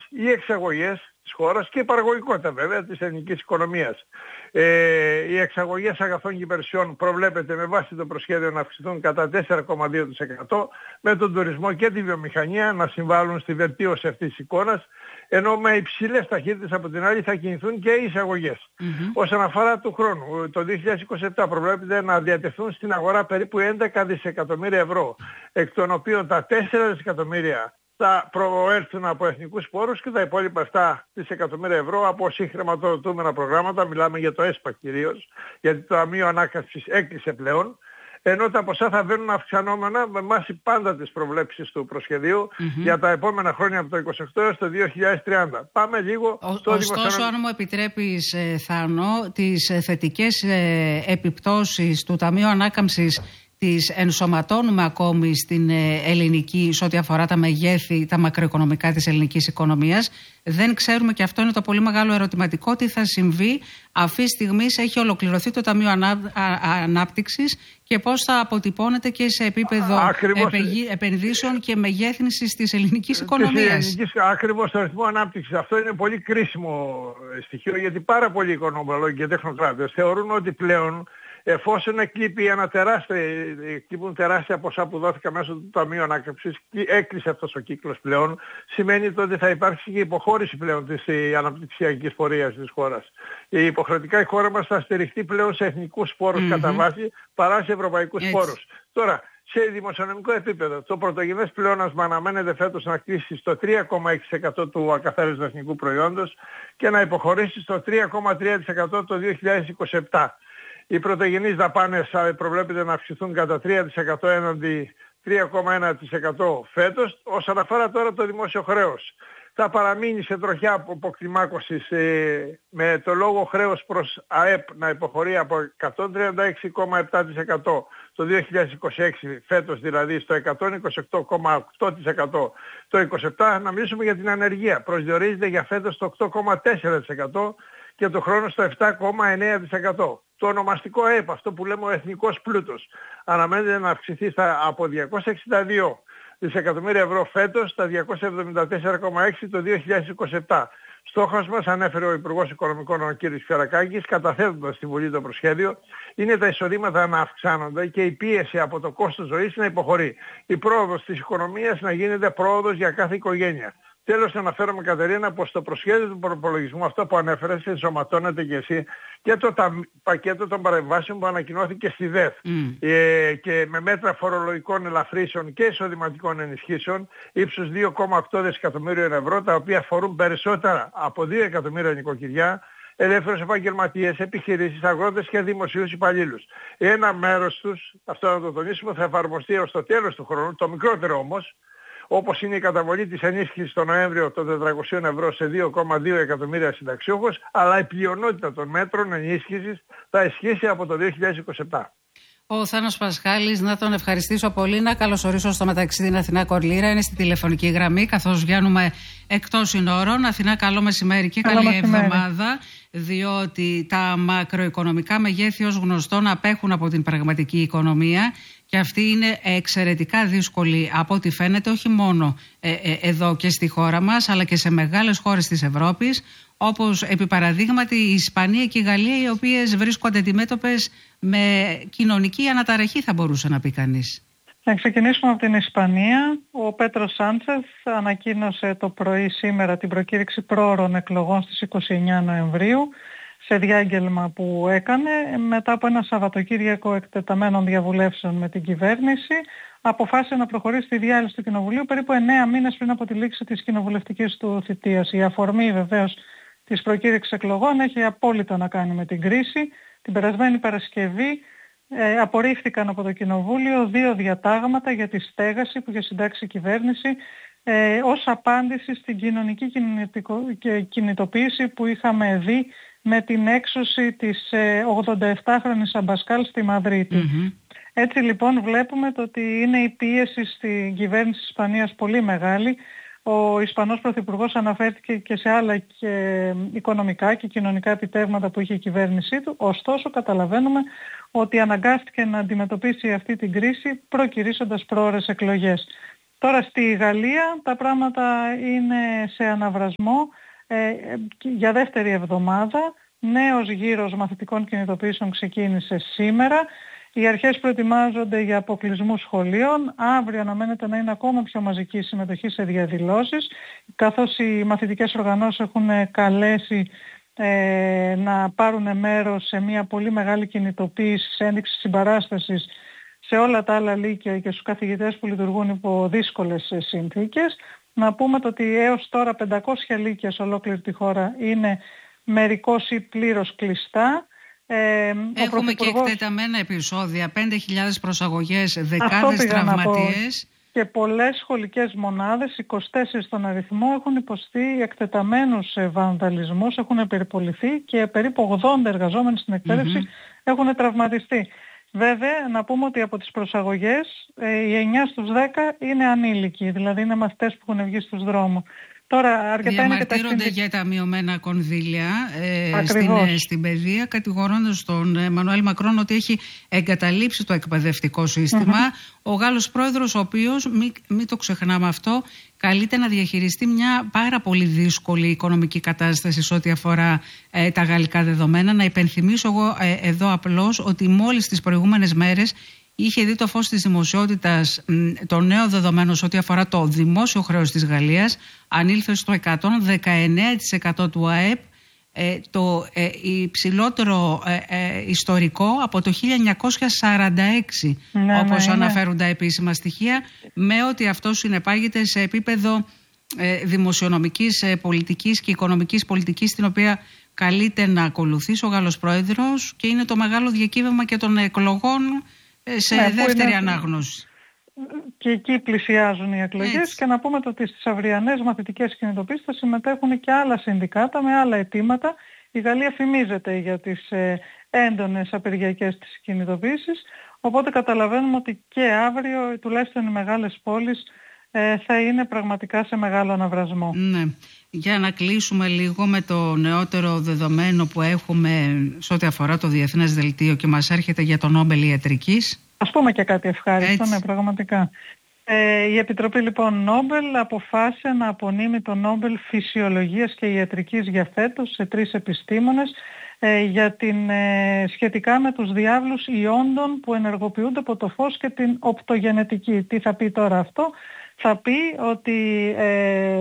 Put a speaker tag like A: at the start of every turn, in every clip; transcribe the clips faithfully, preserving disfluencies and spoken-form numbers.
A: οι εξαγωγές της χώρας και η παραγωγικότητα βέβαια της ελληνικής οικονομίας. Ε, οι εξαγωγές αγαθών και υπηρεσιών προβλέπεται με βάση το προσχέδιο να αυξηθούν κατά τέσσερα κόμμα δύο τοις εκατό, με τον τουρισμό και τη βιομηχανία να συμβάλλουν στη βελτίωση αυτής της εικόνας, ενώ με υψηλές ταχύτητες από την άλλη θα κινηθούν και οι εισαγωγές. Mm-hmm. Όσον αφορά του χρόνου, το δύο χιλιάδες είκοσι επτά προβλέπεται να διατεθούν στην αγορά περίπου έντεκα δισεκατομμύρια ευρώ, εκ των οποίων τα τέσσερα δισεκατομμύρια θα προέρθουν από εθνικούς πόρους και τα υπόλοιπα επτά δισεκατομμύρια ευρώ από συγχρηματοδοτούμενα προγράμματα. Μιλάμε για το ΕΣΠΑ κυρίως, γιατί το Ταμείο Ανάκαμψης έκλεισε πλέον, ενώ τα ποσά θα βαίνουν αυξανόμενα με βάση πάντα τις προβλέψεις του προσχεδίου mm-hmm. για τα επόμενα χρόνια από το είκοσι οκτώ έως το δύο χιλιάδες τριάντα. Πάμε λίγο
B: Ο,
A: στο
B: Ωστόσο,
A: δημοσιονομικό...
B: αν μου επιτρέπεις, ε, Θάνο, τις ε, θετικές ε, επιπτώσεις του Ταμείου Ανάκαμψης τις ενσωματώνουμε ακόμη στην ελληνική, σε ό,τι αφορά τα μεγέθη, τα μακροοικονομικά της ελληνικής οικονομίας. Δεν ξέρουμε, και αυτό είναι το πολύ μεγάλο ερωτηματικό, τι θα συμβεί αυτή τη στιγμή έχει ολοκληρωθεί το Ταμείο Ανά, Ανάπτυξης και πώς θα αποτυπώνεται και σε επίπεδο επεγι, επενδύσεων και μεγέθυνσης της ελληνικής οικονομίας.
A: Ακριβώς το αριθμό ανάπτυξης. Αυτό είναι πολύ κρίσιμο στοιχείο, γιατί πάρα πολλοί οικονομολόγοι και τεχνοκράτες θεωρούν ότι πλέον, εφόσον εκλείπει ένα τεράστιο, εκλείπουν τεράστια ποσά που δόθηκαν μέσω του Ταμείου Ανάκαμψης, έκλεισε αυτός ο κύκλος πλέον, σημαίνει ότι θα υπάρξει και υποχώρηση πλέον της αναπτυξιακής πορείας της χώρας. Η υποχρεωτικά η χώρα μας θα στηριχτεί πλέον σε εθνικούς πόρους mm-hmm. κατά βάση παρά σε ευρωπαϊκούς Έτσι. πόρους. Τώρα, σε δημοσιονομικό επίπεδο, το πρωτογενές πλεόνασμα αναμένεται φέτος να κλείσει στο τρία κόμμα έξι τοις εκατό του ακαθάριστου εθνικού προϊόντος και να υποχωρήσει στο τρία κόμμα τρία τοις εκατό το δύο χιλιάδες είκοσι επτά. Οι πρωτογενείς δαπάνες προβλέπεται να αυξηθούν κατά τρία τοις εκατό έναντι τρία κόμμα ένα τοις εκατό φέτος. Όσον αφορά τώρα το δημόσιο χρέος, θα παραμείνει σε τροχιά αποκλιμάκωσης ε, με το λόγο χρέος προς ΑΕΠ να υποχωρεί από εκατόν τριάντα έξι κόμμα επτά τοις εκατό το δύο χιλιάδες είκοσι έξι, φέτος δηλαδή, στο εκατόν είκοσι οκτώ κόμμα οκτώ τοις εκατό το είκοσι επτά. Να μιλήσουμε για την ανεργία. Προσδιορίζεται για φέτος το οκτώ κόμμα τέσσερα τοις εκατό και το χρόνο στο επτά κόμμα εννέα τοις εκατό. Το ονομαστικό ΑΕΠ, αυτό που λέμε ο εθνικός πλούτος, αναμένεται να αυξηθεί στα, από διακόσια εξήντα δύο δισεκατομμύρια ευρώ φέτος στα διακόσια εβδομήντα τέσσερα κόμμα έξι το δύο χιλιάδες είκοσι επτά. Στόχος μας, ανέφερε ο Υπουργός Οικονομικών ο κ. Φιαρακάκης, καταθέτοντας στη Βουλή το προσχέδιο, είναι τα εισοδήματα να αυξάνονται και η πίεση από το κόστος ζωής να υποχωρεί. Η πρόοδος της οικονομίας να γίνεται πρόοδος για κάθε οικογένεια. Τέλος, αναφέρομαι, Κατερίνα, πως το προσχέδιο του προπολογισμού, αυτό που ανέφερες, ενσωματώνεται και εσύ, και το τα, πακέτο των παρεμβάσεων που ανακοινώθηκε στη ΔΕΘ mm. ε, και με μέτρα φορολογικών ελαφρύσεων και εισοδηματικών ενισχύσεων ύψους δύο κόμμα οκτώ δισεκατομμύριων ευρώ, τα οποία αφορούν περισσότερα από δύο εκατομμύρια νοικοκυριά, ελεύθερους επαγγελματίες, επιχειρήσεις, αγρότες και δημοσίους υπαλλήλους. Ένα μέρος τους, αυτό να το τονίσουμε, θα εφαρμοστεί ως το τέλος του χρόνου, το μικρότερο όμως, όπως είναι η καταβολή της ενίσχυσης τον Νοέμβριο των τετρακοσίων ευρώ σε δύο κόμμα δύο εκατομμύρια συνταξιούχους, αλλά η πλειονότητα των μέτρων ενίσχυσης θα ισχύσει από το δύο χιλιάδες είκοσι επτά.
B: Ο Θάνος Πασχάλης, να τον ευχαριστήσω πολύ. Να καλωσορίσω στο μεταξύ την Αθηνά Κορλήρα. Είναι στη τηλεφωνική γραμμή, καθώς βγαίνουμε εκτός συνόρων. Αθηνά, καλό μεσημέρι και καλό καλή μεσημέρι. Εβδομάδα. Διότι τα μακροοικονομικά μεγέθη ως γνωστόν απέχουν από την πραγματική οικονομία και αυτή είναι εξαιρετικά δύσκολη από ό,τι φαίνεται, όχι μόνο ε, ε, εδώ και στη χώρα μας, αλλά και σε μεγάλες χώρες της Ευρώπης, όπως επί παραδείγματι η Ισπανία και η Γαλλία, οι οποίες βρίσκονται αντιμέτωπες με κοινωνική αναταραχή, θα μπορούσε να πει κανείς.
C: Να ξεκινήσουμε από την Ισπανία. Ο Πέτρο Σάντσεθ ανακοίνωσε το πρωί σήμερα την προκήρυξη πρόωρων εκλογών στις είκοσι εννέα Νοεμβρίου, σε διάγγελμα που έκανε μετά από ένα Σαββατοκύριακο εκτεταμένων διαβουλεύσεων με την κυβέρνηση. Αποφάσισε να προχωρήσει στη διάλυση του Κοινοβουλίου περίπου εννέα μήνες πριν από τη λήξη της κοινοβουλευτικής του θητείας. Η αφορμή βεβαίως της προκήρυξης εκλογών έχει απόλυτα να κάνει με την κρίση. Την περασμένη Παρασκευή ε, απορρίφθηκαν από το Κοινοβούλιο δύο διατάγματα για τη στέγαση που είχε συντάξει η κυβέρνηση ε, ως απάντηση στην κοινωνική κινητοποίηση που είχαμε δει με την έξωση της ε, ογδονταεπτάχρονης Αμπασκάλ στη Μαδρίτη. Mm-hmm. Έτσι λοιπόν βλέπουμε το ότι είναι η πίεση στην κυβέρνηση της Ισπανίας πολύ μεγάλη. Ο Ισπανός Πρωθυπουργός αναφέρθηκε και σε άλλα και οικονομικά και κοινωνικά επιτεύγματα που είχε η κυβέρνησή του. Ωστόσο καταλαβαίνουμε ότι αναγκάστηκε να αντιμετωπίσει αυτή την κρίση προκυρήσοντας πρόωρες εκλογές. Τώρα στη Γαλλία τα πράγματα είναι σε αναβρασμό ε, για δεύτερη εβδομάδα. Νέος γύρος μαθητικών κινητοποιήσεων ξεκίνησε σήμερα. Οι αρχές προετοιμάζονται για αποκλεισμού σχολείων. Αύριο αναμένεται να είναι ακόμα πιο μαζική συμμετοχή σε διαδηλώσεις, καθώς οι μαθητικές οργανώσεις έχουν καλέσει ε, να πάρουν μέρος σε μια πολύ μεγάλη κινητοποίηση, σε ένδειξη συμπαράστασης σε όλα τα άλλα λύκεια και στους καθηγητές που λειτουργούν υπό δύσκολες συνθήκες. Να πούμε το ότι έως τώρα πεντακόσια λύκεια σε ολόκληρη τη χώρα είναι μερικώς ή πλήρως κλειστά.
B: Ε, Έχουμε και εκτεταμένα επεισόδια, πέντε χιλιάδες προσαγωγές, δεκάδες τραυματίες.
C: Και πολλές σχολικές μονάδες, είκοσι τέσσερα στον αριθμό, έχουν υποστεί εκτεταμένους βανδαλισμούς, έχουν περιποληθεί και περίπου ογδόντα εργαζόμενοι στην εκπαίδευση mm-hmm. έχουν τραυματιστεί. Βέβαια, να πούμε ότι από τις προσαγωγές, οι εννιά στους δέκα είναι ανήλικοι, δηλαδή είναι μαθητές που έχουν βγει στους δρόμους. Τώρα, αρκετά
B: διαμαρτύρονται είναι για τα μειωμένα κονδύλια ε, στην, στην παιδεία, κατηγορώντας τον Εμμανουέλ Μακρόν ότι έχει εγκαταλείψει το εκπαιδευτικό σύστημα. Mm-hmm. Ο Γάλλος πρόεδρος, ο οποίος, μην, μην το ξεχνάμε αυτό, καλείται να διαχειριστεί μια πάρα πολύ δύσκολη οικονομική κατάσταση σε ό,τι αφορά ε, τα γαλλικά δεδομένα. Να υπενθυμίσω εγώ ε, εδώ απλώς ότι μόλις τις προηγούμενες μέρες είχε δει το φως της δημοσιότητας το νέο δεδομένο σε ό,τι αφορά το δημόσιο χρέος της Γαλλίας, ανήλθε στο εκατόν δεκαεννέα τοις εκατό του ΑΕΠ, ε, το ε, υψηλότερο ε, ε, ιστορικό από το χίλια εννιακόσια σαράντα έξι, ναι, όπως ναι, αναφέρουν ναι. τα επίσημα στοιχεία, με ότι αυτό συνεπάγεται σε επίπεδο ε, δημοσιονομικής ε, πολιτικής και οικονομικής πολιτικής, την οποία καλείται να ακολουθήσει ο Γάλλος Πρόεδρος, και είναι το μεγάλο διακύβευμα και των εκλογών σε ναι, δεύτερη είναι... ανάγνωση.
C: Και εκεί πλησιάζουν οι εκλογές. Έτσι. Και να πούμε ότι στις αυριανές μαθητικές κινητοποίησεις θα συμμετέχουν και άλλα συνδικάτα με άλλα αιτήματα. Η Γαλλία φημίζεται για τις ε, έντονες απεργιακές της κινητοποίησεις, οπότε καταλαβαίνουμε ότι και αύριο, τουλάχιστον οι μεγάλες πόλεις, ε, θα είναι πραγματικά σε μεγάλο αναβρασμό.
B: Ναι. Για να κλείσουμε λίγο με το νεότερο δεδομένο που έχουμε σε ό,τι αφορά το Διεθνές Δελτίο και μας έρχεται για το Νόμπελ Ιατρικής.
C: Ας πούμε και κάτι ευχάριστο, ναι, πραγματικά. Ε, η Επιτροπή λοιπόν Νόμπελ αποφάσισε να απονείμει το Νόμπελ Φυσιολογίας και Ιατρικής για φέτος σε τρεις επιστήμονες ε, για την, ε, σχετικά με τους διάβλους ιόντων που ενεργοποιούνται από το φως και την οπτογενετική. Τι θα πει τώρα αυτό? Θα πει ότι... Ε,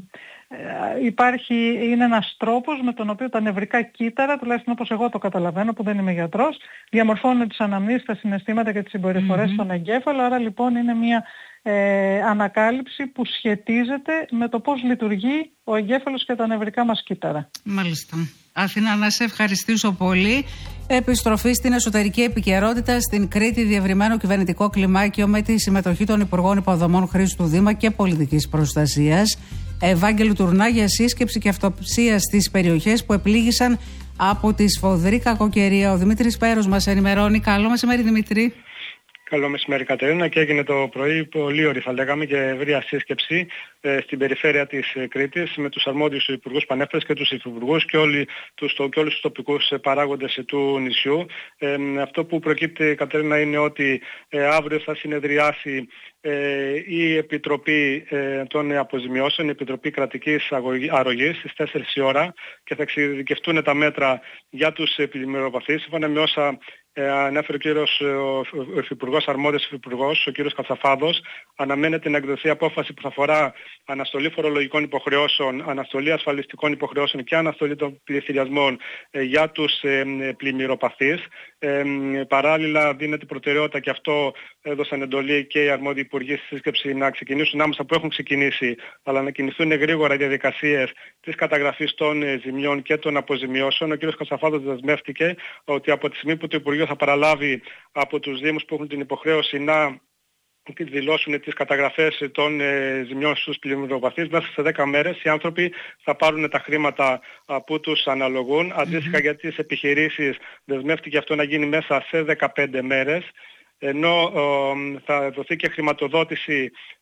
C: υπάρχει, είναι ένας τρόπος με τον οποίο τα νευρικά κύτταρα, τουλάχιστον όπως εγώ το καταλαβαίνω που δεν είμαι γιατρός, διαμορφώνουν τις αναμνήσεις, τα συναισθήματα και τις συμπεριφορές mm-hmm. στον εγκέφαλο. Άρα λοιπόν είναι μια ε, ανακάλυψη που σχετίζεται με το πώς λειτουργεί ο εγκέφαλος και τα νευρικά μας κύτταρα.
B: Μάλιστα. Αθηνά, να σε ευχαριστήσω πολύ. Επιστροφή στην εσωτερική επικαιρότητα στην Κρήτη, διευρυμένο κυβερνητικό κλιμάκιο με τη συμμετοχή των Υπουργών Υποδομών Χρήστου Δήμα και Πολιτικής Προστασίας, Ευάγγελου Τουρνά, για σύσκεψη και αυτοψία στις περιοχές που επλήγησαν από τη σφοδρή κακοκαιρία. Ο Δημήτρης Πέρος μας ενημερώνει. Καλό μεσημέρι, Δημήτρη.
D: Καλό μεσημέρι, Κατερίνα. Και έγινε το πρωί πολύ ωραία, θα λέγαμε, και ευρεία σύσκεψη ε, στην περιφέρεια της ε, Κρήτης με τους αρμόδιους υπουργούς πανέφτες και τους υφυπουργούς και, όλοι τους, το, και όλους τους τοπικούς ε, παράγοντες ε, του νησιού. Ε, αυτό που προκύπτει, Κατερίνα, είναι ότι ε, αύριο θα συνεδριάσει ε, η Επιτροπή ε, των Αποζημιώσεων, η Επιτροπή Κρατικής Αρρωγής στις τέσσερις η ώρα, και θα εξειδικευτούν τα μέτρα για τους πλημμυροπαθείς, σύμφωνα με όσα Ε, ανέφερε ο κύριος ο, ο Υφυπουργός, αρμόδιος Υφυπουργός, ο κύριος Κατσαφάδος. Αναμένεται να εκδοθεί απόφαση που θα αφορά αναστολή φορολογικών υποχρεώσεων, αναστολή ασφαλιστικών υποχρεώσεων και αναστολή των πληστηριασμών ε, για τους ε, πλημμυροπαθείς. Ε, παράλληλα δίνεται προτεραιότητα, και αυτό έδωσαν εντολή και οι αρμόδιοι υπουργοί στη σύσκεψη, να ξεκινήσουν άμεσα, που έχουν ξεκινήσει, αλλά να κινηθούν γρήγορα οι διαδικασίες της καταγραφής των ε, ζημιών και των αποζημιώσεων. Ο κύριος Κατσαφάδος δεσμεύτηκε ότι από τη στιγμή που το Υπουργείο θα παραλάβει από τους Δήμους που έχουν την υποχρέωση να δηλώσουν τις καταγραφές των ε, ζημιών στους πλημμυροπαθείς, μέσα σε δέκα μέρες οι άνθρωποι θα πάρουν τα χρήματα που τους αναλογούν. Αντίστοιχα mm-hmm. για τις επιχειρήσεις δεσμεύτηκε αυτό να γίνει μέσα σε δεκαπέντε μέρες, ενώ ε, θα δοθεί και χρηματοδότηση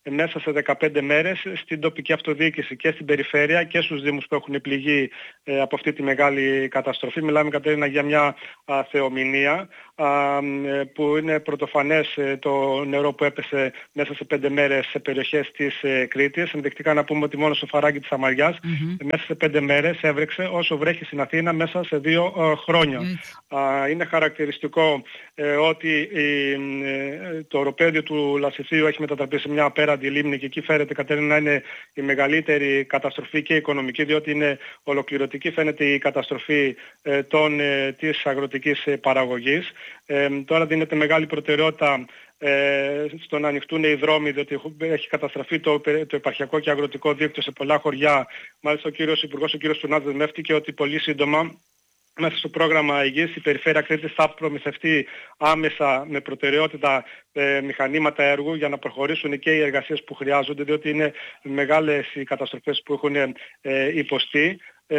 D: μέσα σε δεκαπέντε μέρες στην τοπική αυτοδιοίκηση και στην περιφέρεια και στους δήμους που έχουν πληγεί ε, από αυτή τη μεγάλη καταστροφή. Μιλάμε, Κατερίνα, για μια α, θεομηνία α, που είναι πρωτοφανές ε, το νερό που έπεσε μέσα σε πέντε μέρες σε περιοχές της ε, Κρήτης. Ενδεικτικά να πούμε ότι μόνο στο Φαράγγι της Σαμαριάς mm-hmm. μέσα σε πέντε μέρες έβρεξε όσο βρέχει στην Αθήνα μέσα σε δύο ε, χρόνια. Mm-hmm. Α, είναι χαρακτηριστικό ε, ότι ε, το οροπέδιο του Λασιθίου έχει μετατραπεί σε μια απέραντη λίμνη και εκεί φαίνεται, Κατερίνα, να είναι η μεγαλύτερη καταστροφή και οικονομική, διότι είναι ολοκληρωτική, φαίνεται η καταστροφή ε, των, ε, της αγροτικής ε, παραγωγής. Ε, τώρα δίνεται μεγάλη προτεραιότητα ε, στο να ανοιχτούν οι δρόμοι, διότι έχει καταστραφεί το, το επαρχιακό και αγροτικό δίκτυο σε πολλά χωριά. Μάλιστα ο κύριος Υπουργός, ο κύριος Τουρνάς, δεσμεύτηκε ότι πολύ σύντομα μέσα στο πρόγραμμα υγείας η Περιφέρεια Κρήτης θα προμηθευτεί άμεσα με προτεραιότητα ε, μηχανήματα έργου για να προχωρήσουν και οι εργασίες που χρειάζονται, διότι είναι μεγάλες οι καταστροφές που έχουν ε, υποστεί. Ε,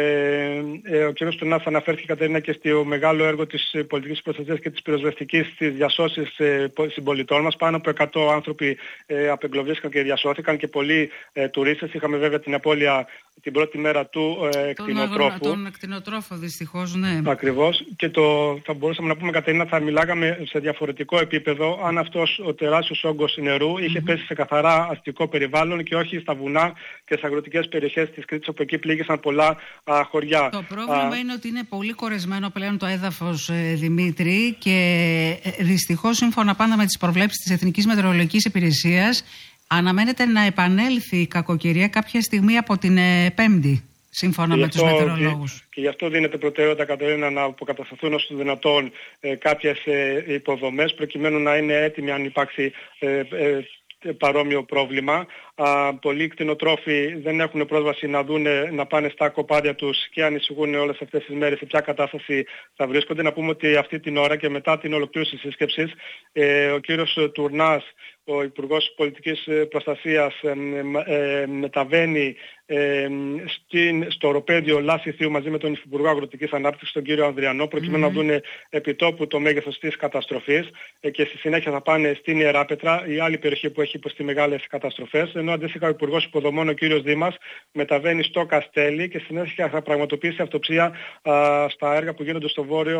D: ε, ο κ. Τουρνάς αναφέρθηκε, Κατερίνα, και στο μεγάλο έργο της πολιτικής προστασίας και της πυροσβεστικής στις διασώσεις ε, συμπολιτών μας. Πάνω από εκατό άνθρωποι ε, απεγκλωβίστηκαν και διασώθηκαν και πολλοί ε, τουρίστες. Είχαμε βέβαια την απώλεια την πρώτη μέρα του ε, κτηνοτρόφου.
B: Τον κτηνοτρόφο δυστυχώς, ναι.
D: Ακριβώς. Και το, θα μπορούσαμε να πούμε, Κατερίνα, θα μιλάγαμε σε διαφορετικό επίπεδο αν αυτός ο τεράστιος όγκος νερού είχε mm-hmm. πέσει σε καθαρά αστικό περιβάλλον και όχι στα βουνά και στις αγροτικές περιοχές της Κρήτης, όπου εκεί πλήγησαν πολλά α, χωριά.
B: Το πρόβλημα α, είναι ότι είναι πολύ κορεσμένο πλέον το έδαφος, ε, Δημήτρη, και ε, δυστυχώς, σύμφωνα πάντα με τις προβλέψεις της Εθνικής Μετεωρολογικής Υπηρεσίας, αναμένεται να επανέλθει η κακοκαιρία κάποια στιγμή από την ε, Πέμπτη, σύμφωνα με τους μετεωρολόγους. Και,
D: και γι' αυτό δίνεται προτεραιότητα, Κατερίνα, να αποκατασταθούν όσο το δυνατόν ε, κάποιες ε, υποδομές, προκειμένου να είναι έτοιμοι αν υπάρξει ε, ε, παρόμοιο πρόβλημα. Α, πολλοί κτηνοτρόφοι δεν έχουν πρόσβαση να δουν, να πάνε στα κοπάδια τους και ανησυχούν όλες αυτές τις μέρες σε ποια κατάσταση θα βρίσκονται. Να πούμε ότι αυτή την ώρα και μετά την ολοκλήρωση της σύσκεψης, ε, ο κύριος Τουρνάς, ο Υπουργός Πολιτικής Προστασίας, ε, ε, μεταβαίνει ε, στην, στο οροπέδιο Λασιθίου μαζί με τον Υφυπουργό Αγροτικής Ανάπτυξης, τον κύριο Ανδριανό, προκειμένου mm-hmm. να δουν επιτόπου το μέγεθος της καταστροφής ε, και στη συνέχεια θα πάνε στην Ιεράπετρα, η άλλη περιοχή που έχει υποστεί μεγάλες καταστροφές, ενώ αντίστοιχα ο Υπουργός Υποδομών, ο κύριος Δήμας, μεταβαίνει στο Καστέλι και στη συνέχεια θα πραγματοποιήσει αυτοψία α, στα έργα που γίνονται στο βόρειο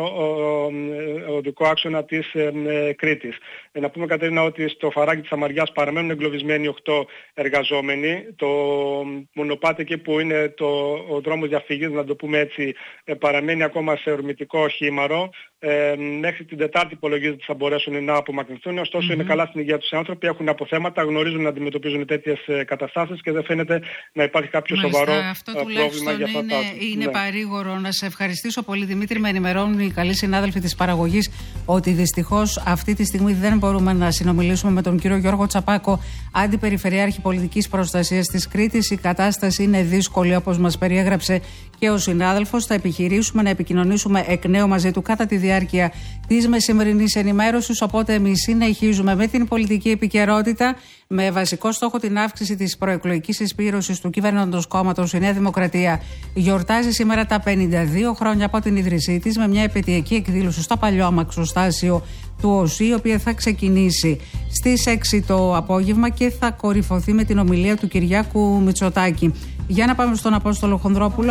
D: οδικό άξονα της ε, ε, Κρήτης. Ε, να πούμε, Κατερίνα, ότι στο Φαράγγι της Σαμαριάς παραμένουν εγκλωβισμένοι οκτώ εργαζόμενοι. Το μονοπάτι εκεί που είναι το, ο δρόμος διαφυγής, να το πούμε έτσι, ε, παραμένει ακόμα σε ορμητικό χήμαρο. Ε, μέχρι την Τετάρτη υπολογίζεται ότι θα μπορέσουν να απομακρυνθούν. Ωστόσο, mm-hmm. είναι καλά στην υγεία τους οι άνθρωποι, έχουν αποθέματα, γνωρίζουν να αντιμετωπίζουν τέτοιες ε, καταστάσεις και δεν φαίνεται να υπάρχει κάποιο
B: Μάλιστα,
D: σοβαρό
B: αυτό
D: πρόβλημα για αυτά.
B: Είναι,
D: τα...
B: είναι
D: ναι.
B: παρήγορο. Να σε ευχαριστήσω πολύ, Δημήτρη. Με ενημερώνουν οι καλοί συνάδελφοι της παραγωγής ότι δυστυχώς αυτή τη στιγμή δεν μπορούμε να συνομιλήσουμε με τον κύριο Γιώργο Τσαπάκο, Αντιπεριφερειάρχη Πολιτικής Προστασίας της Κρήτης. Η κατάσταση είναι δύσκολη, όπως μας περιέγραψε και ο συνάδελφος. Θα επιχειρήσουμε να επικοινωνήσουμε εκ νέου μαζί του κατά τη διάρκεια της μεσημερινής ενημέρωσης. Οπότε εμείς συνεχίζουμε με την πολιτική επικαιρότητα, με βασικό στόχο την αύξηση της προεκλογικής συσπήρωσης του κυβερνώντος κόμματος. Η Νέα Δημοκρατία γιορτάζει σήμερα τα πενήντα δύο χρόνια από την ίδρυσή της, με μια επαιτειακή εκδήλωση στο παλιό αμαξοστάσιο του ΟΣΥ, η οποία θα ξεκινήσει στις έξι το απόγευμα και θα κορυφωθεί με την ομιλία του Κυριάκου Μητσοτάκη. Για να πάμε στον Απόστολο Χονδρόπουλο.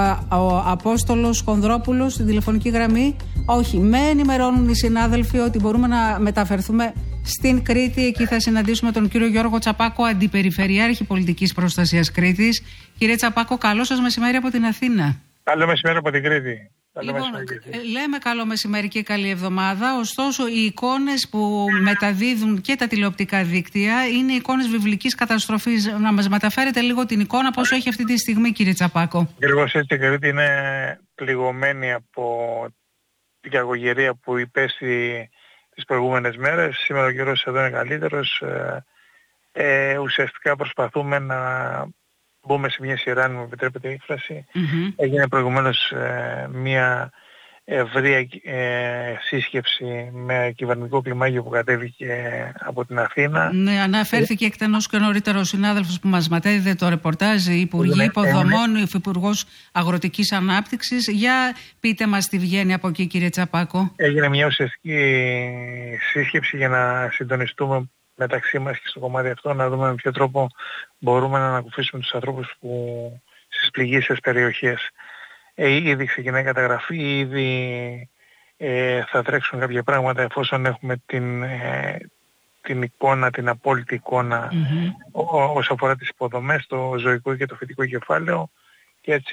B: Ο Απόστολος Χονδρόπουλος στην τηλεφωνική γραμμή. Όχι, με ενημερώνουν οι συνάδελφοι ότι μπορούμε να μεταφερθούμε στην Κρήτη. Εκεί θα συναντήσουμε τον κύριο Γιώργο Τσαπάκο, Αντιπεριφερειάρχη Πολιτικής Προστασίας Κρήτης. Κύριε Τσαπάκο, καλό σας μεσημέρι από την Αθήνα.
A: Καλό μεσημέρι από την Κρήτη.
B: Λοιπόν, λέμε καλό μεσημέρι και καλή εβδομάδα. Ωστόσο, οι εικόνες που μεταδίδουν και τα τηλεοπτικά δίκτυα είναι εικόνες βιβλικής καταστροφής. Να μας μεταφέρετε λίγο την εικόνα πώς έχει αυτή τη στιγμή, κύριε Τσαπάκο.
A: Ακριβώς έτσι, η Κρήτη είναι πληγωμένη από την κακοκαιρία που υπέστη τις προηγούμενες μέρες. Σήμερα ο καιρός εδώ είναι καλύτερος. Ε, ε, ουσιαστικά προσπαθούμε να μπούμε σε μια σειρά, αν μου επιτρέπετε η έκφραση. Mm-hmm. Έγινε προηγουμένως ε, μια ευρεία ε, σύσκεψη με κυβερνητικό κλιμάκιο που κατέβηκε από την Αθήνα.
B: Ναι, αναφέρθηκε εκτενώς και νωρίτερα ο συνάδελφος που μας μετέδιδε το ρεπορτάζ, η Υπουργή Υποδομών, ο Υφυπουργός Αγροτικής Ανάπτυξης. Για πείτε μας τι βγαίνει από εκεί, κύριε Τσαπάκο.
A: Έγινε μια ουσιαστική σύσκεψη για να συντονιστούμε
E: μεταξύ μας και στο κομμάτι αυτό, να δούμε με ποιο τρόπο μπορούμε να ανακουφίσουμε τους ανθρώπους που στις πληγείσες περιοχές. Ε, ήδη ξεκινάει η καταγραφή, ήδη ε, θα τρέξουν κάποια πράγματα εφόσον έχουμε την, ε, την εικόνα, την απόλυτη εικόνα mm-hmm. ό, όσο αφορά τις υποδομές, το ζωικό και το φυτικό κεφάλαιο, και έτσι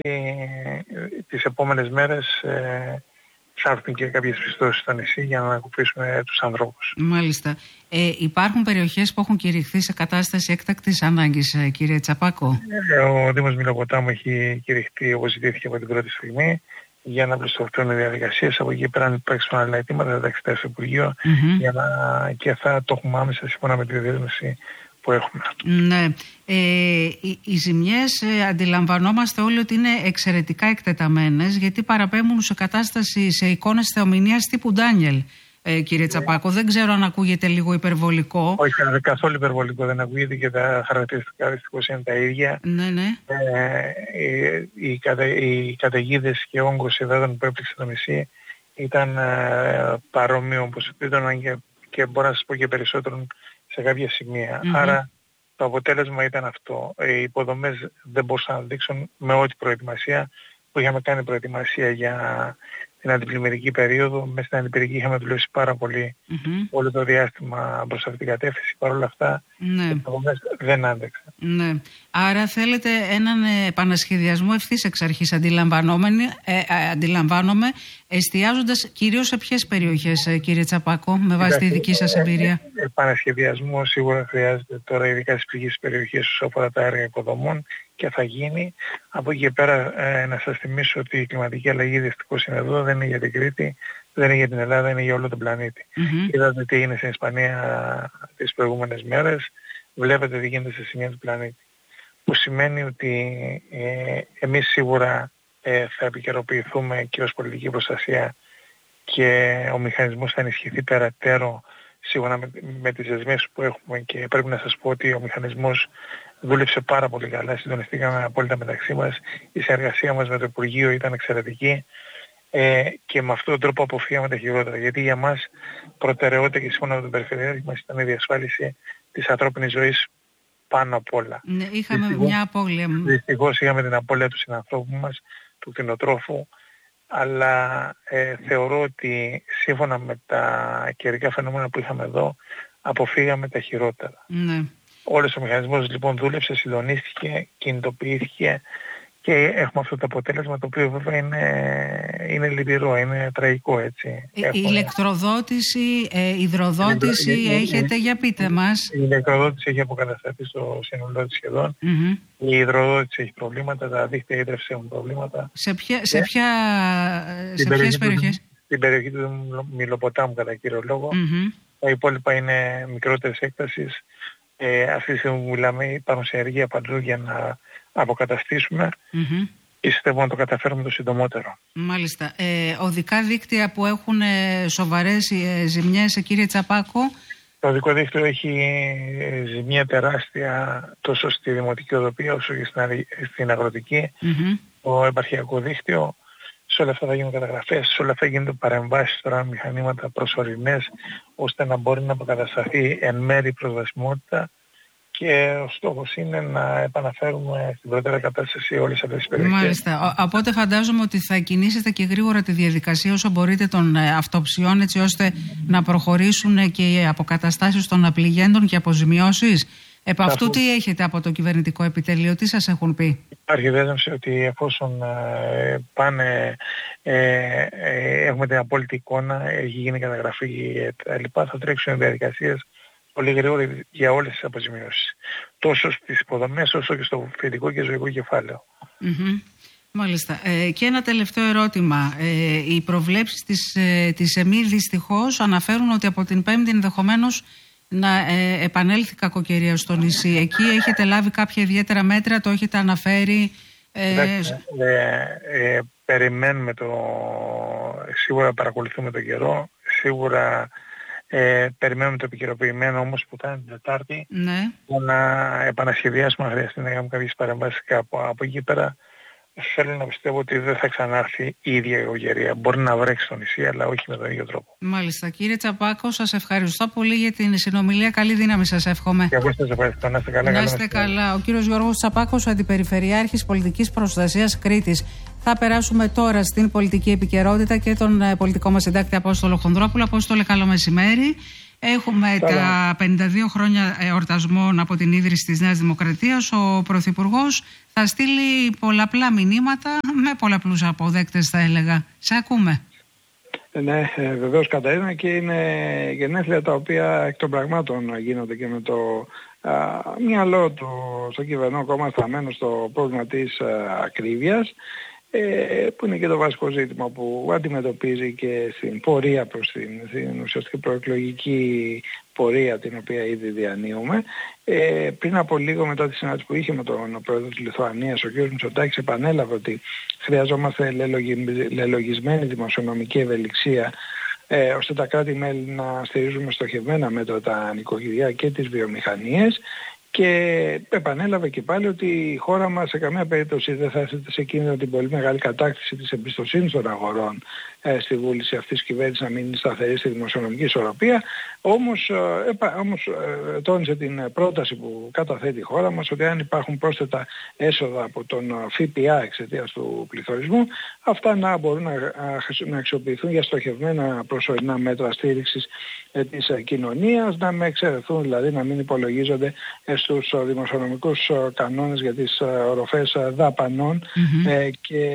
E: ε, τις επόμενες μέρες ε, θα έρθουν και κάποιες πιστώσεις στο νησί για να ανακουφίσουμε τους ανθρώπους.
B: Μάλιστα. Ε, υπάρχουν περιοχές που έχουν κηρυχθεί σε κατάσταση έκτακτης ανάγκης, κύριε Τσαπάκο?
E: Ε, ο Δήμος Μηλοποτάμου έχει κηρυχθεί, όπως ζητήθηκε από την πρώτη στιγμή, για να πλουστευτούν οι διαδικασίες. Από εκεί πέρα, αν υπάρξουν άλλα αιτήματα, θα τα εξετάσει στο Υπουργείο mm-hmm. για να... και θα το έχουμε άμεσα σύμφωνα με τη δέσμευση που έχουμε.
B: Ναι. Ε, οι, οι ζημιές ε, αντιλαμβανόμαστε όλοι ότι είναι εξαιρετικά εκτεταμένες, γιατί παραπέμπουν σε κατάσταση, σε εικόνες θεομηνίας τύπου Ντάνιελ, ε, κύριε Τσαπάκο. Δεν ξέρω αν ακούγεται λίγο υπερβολικό.
E: Όχι, καθόλου υπερβολικό δεν ακούγεται, και τα χαρακτηριστικά δυστυχώς είναι τα ίδια.
B: Ναι, ναι.
E: Ε, οι, οι, κατα, οι καταιγίδες και όγκος υδάτων που έπληξε το νησί ήταν ε, παρόμοιο όπως ήταν, και, και μπορώ να σας πω και περισσότερο σε κάποια σημεία. Mm-hmm. Άρα το αποτέλεσμα ήταν αυτό. Οι υποδομές δεν μπορούσαν να δείξουν με ό,τι προετοιμασία που είχαμε κάνει προετοιμασία για την αντιπλημμυρική περίοδο. Μέσα στην αντιπλημμυρική είχαμε δουλέψει πάρα πολύ mm-hmm. όλο το διάστημα προς αυτή την κατεύθυνση. Παρ' όλα αυτά
B: ναι.
E: οι υποδομές δεν άντεξαν.
B: Ναι. Άρα θέλετε έναν επανασχεδιασμό ευθύς εξ αρχής, ε, ε, αντιλαμβάνομαι, εστιάζοντας κυρίως σε ποιες περιοχές, ε, κύριε Τσαπάκο, με βάση τη δική σας εμπειρία?
E: Ε, επανασχεδιασμό σίγουρα χρειάζεται τώρα, ειδικά στις πληγείς περιοχές όσο αφορά τα έργα υποδομών, και θα γίνει. Από εκεί και πέρα ε, να σας θυμίσω ότι η κλιματική αλλαγή δυστυχώς είναι εδώ, δεν είναι για την Κρήτη, δεν είναι για την Ελλάδα, είναι για όλο τον πλανήτη. Mm-hmm. Είδατε τι έγινε στην Ισπανία τις προηγούμενες μέρες, βλέπετε τι γίνεται σε σημεία του πλανήτη. Που σημαίνει ότι ε, εμείς σίγουρα ε, θα επικαιροποιηθούμε και ως πολιτική προστασία, και ο μηχανισμός θα ενισχυθεί περαιτέρω σίγουρα με, με τις δεσμεύσεις που έχουμε, και πρέπει να σας πω ότι ο μηχανισμός δούλεψε πάρα πολύ καλά, συντονιστήκαμε απόλυτα μεταξύ μας, η συνεργασία μας με το Υπουργείο ήταν εξαιρετική, ε, και με αυτόν τον τρόπο αποφύγαμε τα χειρότερα, γιατί για μας προτεραιότητα και σύμφωνα με τον Περιφερειάρχη μας ήταν η διασφάλιση της ανθρώπινης ζωής πάνω απ' όλα.
B: Ναι, είχαμε
E: δυστυχώς,
B: μια απώλεια.
E: Δυστυχώς είχαμε την απώλεια του συνανθρώπου μας, του κτηνοτρόφου, αλλά ε, θεωρώ ότι σύμφωνα με τα καιρικά φαινόμενα που είχαμε εδώ, αποφύγαμε τα χειρότερα.
B: Ναι.
E: Όλος ο μηχανισμός λοιπόν δούλεψε, συντονίστηκε, κινητοποιήθηκε, και έχουμε αυτό το αποτέλεσμα, το οποίο βέβαια είναι, είναι λυπηρό, είναι τραγικό, έτσι.
B: Η
E: έχουμε...
B: ηλεκτροδότηση, ε, υδροδότηση η, έχετε, η, για πείτε μας.
E: Η ηλεκτροδότηση έχει αποκατασταθεί στο σύνολό της σχεδόν. Mm-hmm. Η υδροδότηση έχει προβλήματα, τα δίκτυα ίδρυυσης έχουν προβλήματα.
B: Σε, ποια, σε, ποια, σε ποιες περιοχές?
E: Στην περιοχή του Μηλοποτάμου κατά κύριο λόγο. Mm-hmm. Τα υπόλοιπα είναι μικρότερες έκτασεις. Ε, αυτή τη στιγμή που μιλάμε υπάρχουν σε ενεργεία παντού για να αποκαταστήσουμε mm-hmm. και πιστεύω να το καταφέρουμε το συντομότερο.
B: Μάλιστα. Ε, οδικά δίκτυα που έχουν ε, σοβαρές ε, ζημιές, ε, κύριε Τσαπάκο?
E: Το οδικό δίκτυο έχει ζημία τεράστια τόσο στη δημοτική οδοπία όσο και στην, στην αγροτική. Mm-hmm. Το επαρχιακό δίκτυο, σε όλα αυτά θα γίνουν καταγραφές, σε όλα αυτά γίνονται παρεμβάσεις τώρα με μηχανήματα προσωρινές, ώστε να μπορεί να αποκατασταθεί εν μέρει προσβασιμότητα, και ο στόχος είναι να επαναφέρουμε στην πρώτη κατάσταση όλες αυτές τις περιοχές.
B: Μάλιστα. Οπότε φαντάζομαι ότι θα κινήσετε και γρήγορα τη διαδικασία όσο μπορείτε των αυτοψιών, έτσι ώστε να προχωρήσουν και οι αποκαταστάσεις των απληγέντων και αποζημιώσεις. Επ' αυτού τι έχετε από το κυβερνητικό επιτελείο, τι σας έχουν πει?
E: Υπάρχει δέσμευση ότι εφόσον ε, πάνε, ε, ε, έχουμε την απόλυτη εικόνα, έχει γίνει καταγραφή κτλ., θα τρέξουν οι διαδικασίες πολύ γρήγορα για όλες τις αποζημιώσεις. Τόσο στις υποδομές όσο και στο φυτικό και ζωικό κεφάλαιο.
B: Mm-hmm. Μάλιστα. Ε, και ένα τελευταίο ερώτημα. Ε, οι προβλέψεις της, ε, της ΕΜΗ δυστυχώς αναφέρουν ότι από την Πέμπτη ενδεχομένως να ε, επανέλθει κακοκαιρία στο νησί. Εκεί έχετε λάβει κάποια ιδιαίτερα μέτρα, το έχετε αναφέρει?
E: Ε, ε, ε, περιμένουμε το... Σίγουρα παρακολουθούμε τον καιρό, σίγουρα ε, περιμένουμε το επικαιροποιημένο όμως που θα είναι την Τετάρτη,
B: ναι.
E: να επανασχεδιάσουμε αν χρειαστεί να κάνουμε κάποιες παρεμβάσεις κάπου. Από εκεί πέρα θέλω να πιστεύω ότι δεν θα ξανάρθει η ίδια εγωγερία. Μπορεί να βρέξει στο νησί, αλλά όχι με τον ίδιο τρόπο.
B: Μάλιστα. Κύριε Τσαπάκο, σας ευχαριστώ πολύ για την συνομιλία. Καλή δύναμη σας εύχομαι.
E: Και εγώ σας ευχαριστώ. Να είστε καλά.
B: Να είστε καλά. Ο κύριος Γιώργος Τσαπάκος, ο Αντιπεριφερειάρχης Πολιτικής Προστασίας Κρήτης. Θα περάσουμε τώρα στην πολιτική επικαιρότητα και τον πολιτικό μας συντάκτη Απόστολο Χονδρόπουλο. Απόστολε, καλό μεσημέρι. Έχουμε Καλά. τα πενήντα δύο χρόνια εορτασμών από την ίδρυση της Νέας Δημοκρατίας. Ο Πρωθυπουργός θα στείλει πολλαπλά μηνύματα με πολλαπλούς αποδέκτες, θα έλεγα. Σε ακούμε.
D: Ναι, βεβαίως Καταρίνα, και είναι γενέθλια τα οποία εκ των πραγμάτων γίνονται και με το α, μυαλό του στο κυβερνό κόμμα στραμμένο στο πρόβλημα της α, ακρίβειας, ε, που είναι και το βασικό ζήτημα που αντιμετωπίζει και στην πορεία προς την, την ουσιαστική προεκλογική πορεία την οποία ήδη διανύουμε. Ε, πριν από λίγο, μετά τη συνάντηση που είχε με τον πρόεδρο της Λιθουανίας, ο κ. Μητσοτάκης επανέλαβε ότι χρειαζόμαστε λελογισμένη δημοσιονομική ευελιξία, ε, ώστε τα κράτη-μέλη να στηρίζουμε στοχευμένα μέτρα τα νοικοκυριά και τις βιομηχανίες. Και επανέλαβε και πάλι ότι η χώρα μας σε καμία περίπτωση δεν θα έρθει σε κίνδυνο την πολύ μεγάλη κατάκτηση της εμπιστοσύνης των αγορών ε, στη βούληση αυτής της κυβέρνησης να μείνει σταθερή στη δημοσιονομική ισορροπία. Όμως, ε, επα, όμως ε, τόνισε την πρόταση που καταθέτει η χώρα μας ότι αν υπάρχουν πρόσθετα έσοδα από τον ΦΠΑ εξαιτίας του πληθωρισμού, αυτά να μπορούν να, να αξιοποιηθούν για στοχευμένα προσωρινά μέτρα στήριξης ε, της ε, κοινωνίας, να με εξαιρεθούν, δηλαδή να μην υπολογίζονται ε, στους δημοσιονομικούς κανόνες για τις οροφές δαπανών mm-hmm. ε, και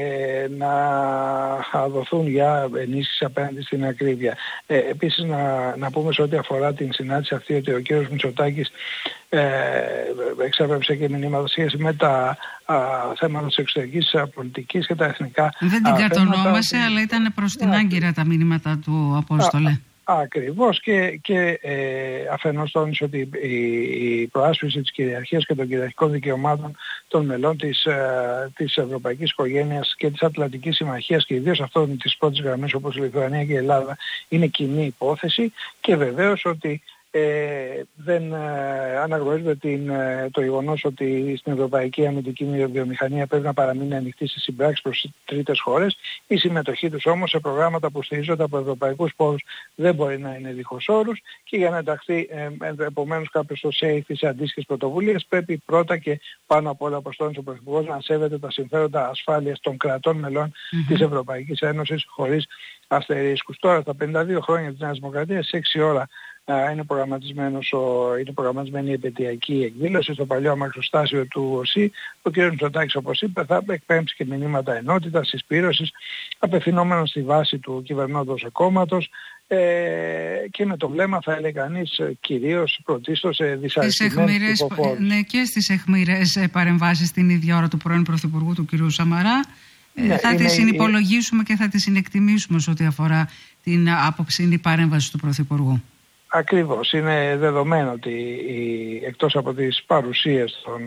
D: να δοθούν για ενίσχυση απέναντι στην ακρίβεια. Ε, επίσης να, να πούμε σε ό,τι αφορά την συνάντηση αυτή ότι ο κύριος Μητσοτάκης ε, εξέβρεψε και μηνύματα σχέση με τα α, θέματα της εξωτερικής πολιτικής και τα εθνικά.
B: Δεν την κατονόμασε, ότι... αλλά ήταν προς την άγκυρα τα μηνύματα του, Απόστολε. Α,
D: Ακριβώς, και, και ε, αφενός τόνισε ότι η, η προάσπιση της κυριαρχίας και των κυριαρχικών δικαιωμάτων των μελών της, ε, της Ευρωπαϊκής Οικογένειας και της Ατλαντικής Συμμαχίας και ιδίως αυτών της πρώτης γραμμής όπως η Λιθουανία και η Ελλάδα είναι κοινή υπόθεση, και βεβαίως ότι Ε, δεν ε, αναγνωρίζεται την, ε, το γεγονός ότι στην Ευρωπαϊκή Αμυντική Βιομηχανία πρέπει να παραμείνει ανοιχτή στις συμπράξεις προς τρίτες χώρες. Η συμμετοχή τους όμως σε προγράμματα που στηρίζονται από ευρωπαϊκούς πόρους δεν μπορεί να είναι δίχως όρους, και για να ενταχθεί ε, ε, επομένως κάποιος στο ΣΕΙΦ ή σε αντίστοιχες πρωτοβουλίες πρέπει πρώτα και πάνω απ' όλα, όπως τόνισε ο Πρωθυπουργός, να σέβεται τα συμφέροντα ασφάλειας των κρατών μελών mm-hmm. της Ευρωπαϊκής Ένωσης χωρίς αστερίσκους. Τώρα, στα πενήντα δύο χρόνια της Νέας Δημοκρατίας, σε έξι ώρα είναι, προγραμματισμένος ο, είναι προγραμματισμένη η επαιτειακή εκδήλωση στο παλιό αμαξοστάσιο του ΟΣΥ. Ο κ. Μητσοτάκης, όπως είπε, θα εκπέμψει και μηνύματα ενότητας, συσπήρωσης, απευθυνόμενος στη βάση του κυβερνώντος κόμματος, ε, και με το βλέμμα, θα έλεγε κανείς, κυρίως πρωτίστως σε δυσαρεστημένους ψηφοφόρους.
B: Ναι, και στις αιχμηρές παρεμβάσεις την ίδια ώρα του πρώην Πρωθυπουργού του κ. Σαμαρά. Ναι, θα τις συνυπολογίσουμε η... και θα τις συνεκτιμήσουμε σε ό,τι αφορά την άποψη παρέμβαση του Πρωθυπουργού.
D: Ακριβώς. Είναι δεδομένο ότι η, εκτός από τις παρουσίες των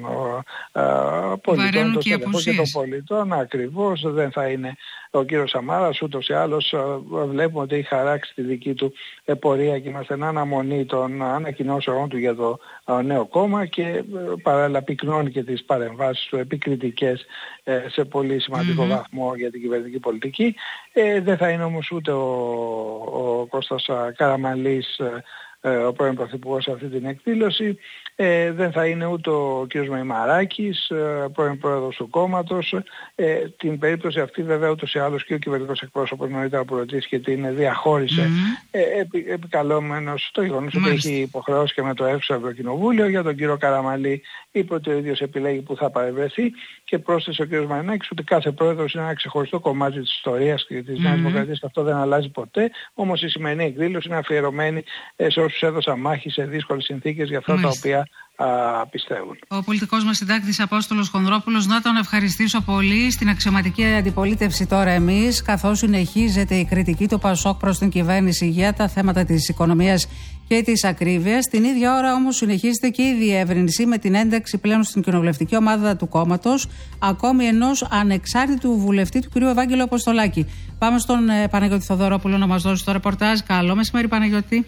D: α, πολιτών, των στελεχών και των πολιτών, ακριβώς δεν θα είναι ο κύριος Σαμάρας. Ούτως ή άλλως βλέπουμε ότι έχει χαράξει τη δική του πορεία και είμαστε εν αναμονή των ανακοινώσεων του για το α, νέο κόμμα, και παράλληλα πυκνώνει και τις παρεμβάσεις του επικριτικές ε, σε πολύ σημαντικό mm-hmm. βαθμό για την κυβερνητική πολιτική. Ε, δεν θα είναι όμως ούτε ο, ο Κώστας Καραμανλής, ο πρώην Πρωθυπουργός, σε αυτή την εκδήλωση. Ε, δεν θα είναι ούτε ο κ. Μεϊμαράκης, πρώην Πρόεδρος του κόμματος. Ε, την περίπτωση αυτή βέβαια ούτως ή άλλως και ο κυβερνητικός εκπρόσωπος νωρίτερα που ρωτήθηκε την διαχώρισε mm-hmm. ε, επι, επικαλώμενος το γεγονός ότι έχει υποχρεώσει και με το αίθουσα Ευρωκοινοβούλιο. Για τον κύριο Καραμανλή είπε ότι ο ίδιος επιλέγει που θα παρευρεθεί, και πρόσθεσε ο κ. Μαρινάκης ότι κάθε πρόεδρος είναι ένα ξεχωριστό κομμάτι της ιστορίας και της mm-hmm. Νέας Δημοκρατίας, και αυτό δεν αλλάζει ποτέ. Όμως η σημερινή εκδήλωση είναι αφιερωμένη σε όσους έδωσαν μάχη σε δύσκολες συνθήκες για αυτά Μάλιστα. τα οποία α, πιστεύουν.
B: Ο πολιτικός μας συντάκτης Απόστολος Χονδρόπουλος, να τον ευχαριστήσω πολύ. Στην αξιωματική αντιπολίτευση τώρα εμείς, καθώς συνεχίζεται η κριτική του ΠΑΣΟΚ προς την κυβέρνηση για τα θέματα της οικονομίας και της ακρίβειας. Την ίδια ώρα όμως συνεχίζεται και η διεύρυνση με την ένταξη πλέον στην κοινοβουλευτική ομάδα του κόμματος ακόμη ενός ανεξάρτητου βουλευτή, του κ. Ευάγγελου Αποστολάκη. Πάμε στον ε, Παναγιώτη Θοδωρόπουλο να μας δώσει το ρεπορτάζ. Καλό μεσημέρι, Παναγιώτη.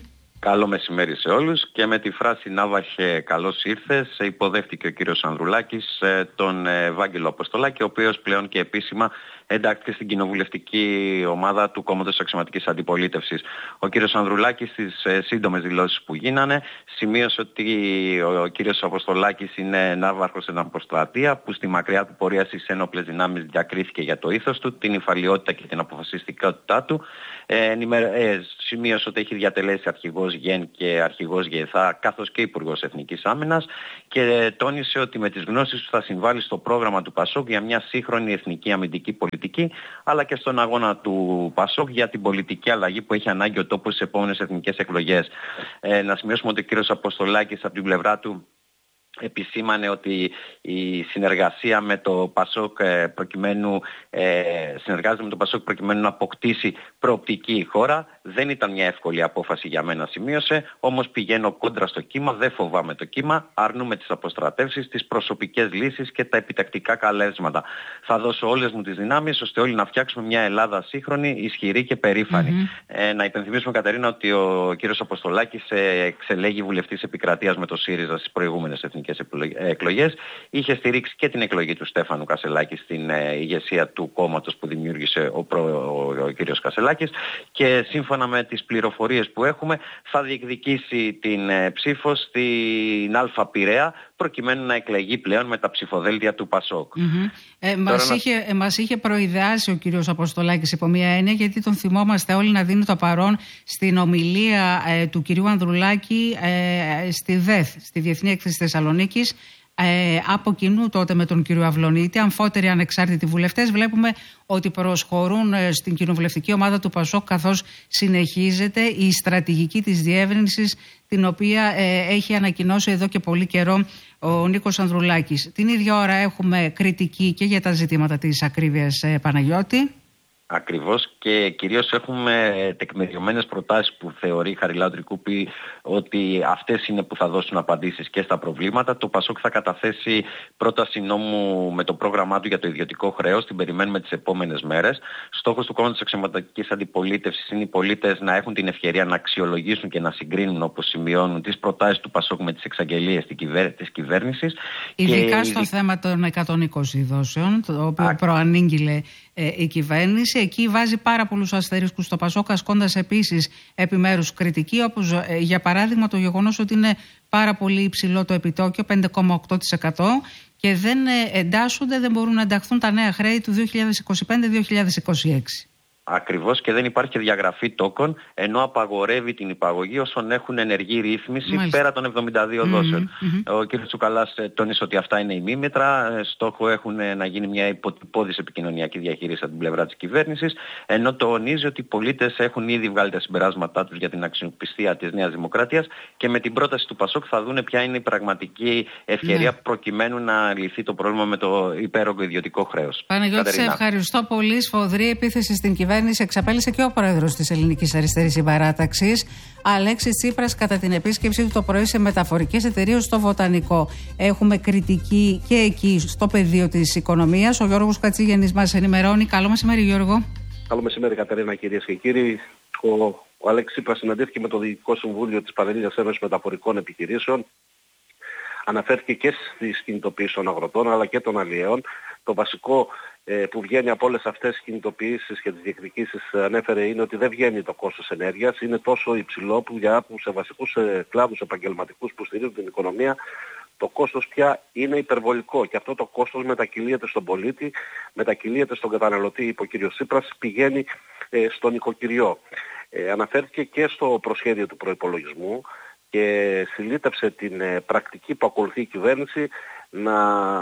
F: Καλό μεσημέρι σε όλους, και με τη φράση «Ναύαρχε, καλώς ήρθες» υποδέχτηκε ο κύριος Ανδρουλάκης τον Ευάγγελο Αποστολάκη, ο οποίος πλέον και επίσημα εντάχθηκε στην κοινοβουλευτική ομάδα του Κόμματος Αξιωματικής Αντιπολίτευσης. Ο κύριος Ανδρουλάκης στις σύντομες δηλώσεις που γίνανε σημείωσε ότι ο κύριος Αποστολάκης είναι ναύαρχος εν αποστρατεία, που στη μακριά του πορεία στις ένοπλες δυνάμεις διακρίθηκε για το ήθος του, την υφαλιότητα και την αποφασιστικότητά του. Ε, ε, σημείωσε ότι έχει διατελέσει αρχηγός ΓΕΝ και αρχηγός ΓΕΘΑ, καθώς και υπουργός Εθνικής Άμυνας, και τόνισε ότι με τις γνώσεις του θα συμβάλλει στο πρόγραμμα του ΠΑΣΟΚ για μια σύγχρονη εθνική αμυντική πολιτική, αλλά και στον αγώνα του ΠΑΣΟΚ για την πολιτική αλλαγή που έχει ανάγκη ο τόπος στις επόμενες εθνικές εκλογές. Ε, να σημειώσουμε ότι ο κύριος Αποστολάκης από την πλευρά του επισήμανε ότι η συνεργασία με το ΠΑΣΟΚ προκειμένου, ε, συνεργάζεται με το ΠΑΣΟΚ προκειμένου να αποκτήσει προοπτική η χώρα. Δεν ήταν μια εύκολη απόφαση για μένα, σημείωσε, όμως πηγαίνω κόντρα στο κύμα, δεν φοβάμαι το κύμα, αρνούμε τις αποστρατεύσεις, τις προσωπικές λύσεις και τα επιτακτικά καλέσματα. Θα δώσω όλες μου τις δυνάμεις ώστε όλοι να φτιάξουμε μια Ελλάδα σύγχρονη, ισχυρή και περήφανη. Mm-hmm. Ε, να υπενθυμίσουμε, Κατερίνα, ότι ο κύριος Αποστολάκης εξελέγει βουλευτής επικρατείας με το ΣΥΡΙΖΑ στις προηγούμενες εθνικές εκλογές. Είχε στηρίξει και την εκλογή του Στέφανου Κασελάκη στην ε, ηγεσία του κόμματος που δημιούργησε ο, προ, ο, ο κύριος Κασελάκης, και σύμφωνα με τις πληροφορίες που έχουμε θα διεκδικήσει την ε, ψήφο στην Αλφα Πειραιά, προκειμένου να εκλεγεί πλέον με τα ψηφοδέλτια του ΠΑΣΟΚ.
B: Mm-hmm. Ε, μας, να... είχε, ε, μας είχε προειδεάσει ο κύριος Αποστολάκης υπό μία έννοια, γιατί τον θυμόμαστε όλοι να δίνει το παρόν στην ομιλία ε, του κυρίου Ανδρουλάκη ε, στη ΔΕΘ, στη Διεθνή Έκθεση Θεσσαλονίκης, Ε, από κοινού τότε με τον κύριο Αυλονίτη, αμφότεροι ανεξάρτητοι βουλευτές. Βλέπουμε ότι προσχωρούν ε, στην κοινοβουλευτική ομάδα του ΠΑΣΟΚ, καθώς συνεχίζεται η στρατηγική της διεύρυνσης, την οποία ε, έχει ανακοινώσει εδώ και πολύ καιρό ο Νίκος Ανδρουλάκης. Την ίδια ώρα έχουμε κριτική και για τα ζητήματα της ακρίβειας, ε, Παναγιώτη.
F: Ακριβώς, και κυρίως έχουμε τεκμηριωμένες προτάσεις που θεωρεί η Χαριλάου Τρικούπη ότι αυτές είναι που θα δώσουν απαντήσεις και στα προβλήματα. Το ΠΑΣΟΚ θα καταθέσει πρόταση νόμου με το πρόγραμμά του για το ιδιωτικό χρέος, την περιμένουμε τις επόμενες μέρες. Στόχος του Κόμματος Αξιωματικής Αντιπολίτευσης είναι οι πολίτες να έχουν την ευκαιρία να αξιολογήσουν και να συγκρίνουν, όπως σημειώνουν, τις προτάσεις του ΠΑΣΟΚ με τις εξαγγελίες της κυβέρνησης.
B: Ειδικά
F: και...
B: στο θέμα των εκατόν είκοσι δόσεων, το οποίο Α... προανήγγειλε ε, η κυβέρνηση. Εκεί βάζει πάρα πολλούς αστερίσκους στο ΠΑΣΟΚ, ασκώντας επίσης επιμέρους κριτική, όπως ε, για παράδειγμα το γεγονός ότι είναι πάρα πολύ υψηλό το επιτόκιο, πέντε κόμμα οκτώ τοις εκατό, και δεν ε, εντάσσονται, δεν μπορούν να ενταχθούν τα νέα χρέη του δύο χιλιάδες είκοσι πέντε δύο χιλιάδες είκοσι έξι.
F: Ακριβώς, και δεν υπάρχει και διαγραφή τόκων, ενώ απαγορεύει την υπαγωγή όσων έχουν ενεργή ρύθμιση. Μάλιστα. Πέρα των εβδομήντα δύο mm-hmm, δόσεων. Mm-hmm. Ο κ. Τσουκαλάς τόνισε ότι αυτά είναι ημίμετρα. Στόχο έχουν να γίνει μια υποτυπώδης επικοινωνιακή διαχείριση από την πλευρά της κυβέρνησης, ενώ τονίζει ότι οι πολίτες έχουν ήδη βγάλει τα συμπεράσματά τους για την αξιοπιστία της Νέας Δημοκρατίας, και με την πρόταση του ΠΑΣΟΚ θα δούνε ποια είναι η πραγματική ευκαιρία mm. προκειμένου να λυθεί το πρόβλημα με το υπέρογκο ιδιωτικό χρέος.
B: Παναγιώτη, σε ευχαριστώ πολύ. Σφοδρή επίθεση στην κυβέρνηση εξαπέλυσε και ο πρόεδρος της Ελληνικής Αριστερής Συμπαράταξης, Αλέξης Τσίπρας, κατά την επίσκεψή του το πρωί σε μεταφορικές εταιρείες στο Βοτανικό. Έχουμε κριτική και εκεί στο πεδίο της οικονομίας. Ο Γιώργος Κατσίγενης μας ενημερώνει. Καλό μεσημέρι, Γιώργο.
G: Καλό μεσημέρι, Κατερίνα, κυρίες και κύριοι. Ο, ο Αλέξης Τσίπρας συναντήθηκε με το Διοικητικό Συμβούλιο της Πανελλήνιας Ένωσης Μεταφορικών Επιχειρήσεων. Αναφέρθηκε και στις κινητοποιήσεις των αγροτών αλλά και των αλλιέων. Το βασικό ε, που βγαίνει από όλες αυτές τις κινητοποιήσεις και τις διεκδικήσεις, ανέφερε, είναι ότι δεν βγαίνει το κόστος ενέργειας. Είναι τόσο υψηλό που για που σε βασικούς ε, κλάδους επαγγελματικούς που στηρίζουν την οικονομία, το κόστος πια είναι υπερβολικό. Και αυτό το κόστος μετακυλίεται στον πολίτη, μετακυλίεται στον καταναλωτή, είπε ο κ. Τσίπρας, πηγαίνει ε, στον οικοκυριό. Ε, αναφέρθηκε και στο προσχέδιο του προϋπολογισμού και συλλήτευσε την ε, πρακτική που ακολουθεί η κυβέρνηση να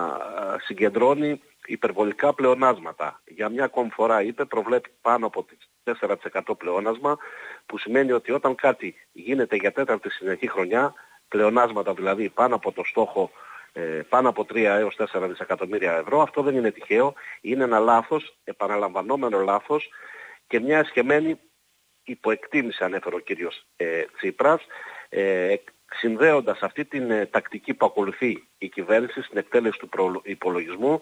G: συγκεντρώνει υπερβολικά πλεονάσματα. Για μια ακόμη φορά, είπε, προβλέπει πάνω από τέσσερα τοις εκατό πλεόνασμα, που σημαίνει ότι όταν κάτι γίνεται για τέταρτη συνεχή χρονιά, πλεονάσματα δηλαδή πάνω από το στόχο, ε, πάνω από τρία έως τέσσερα δισεκατομμύρια ευρώ, αυτό δεν είναι τυχαίο, είναι ένα λάθος, επαναλαμβανόμενο λάθος και μια εσχεμένη υποεκτίμηση, ανέφερε ο κύριος ε, Τσίπρας, ε, συνδέοντας αυτή την ε, τακτική που ακολουθεί η κυβέρνηση στην εκτέλεση του προϋπολογισμού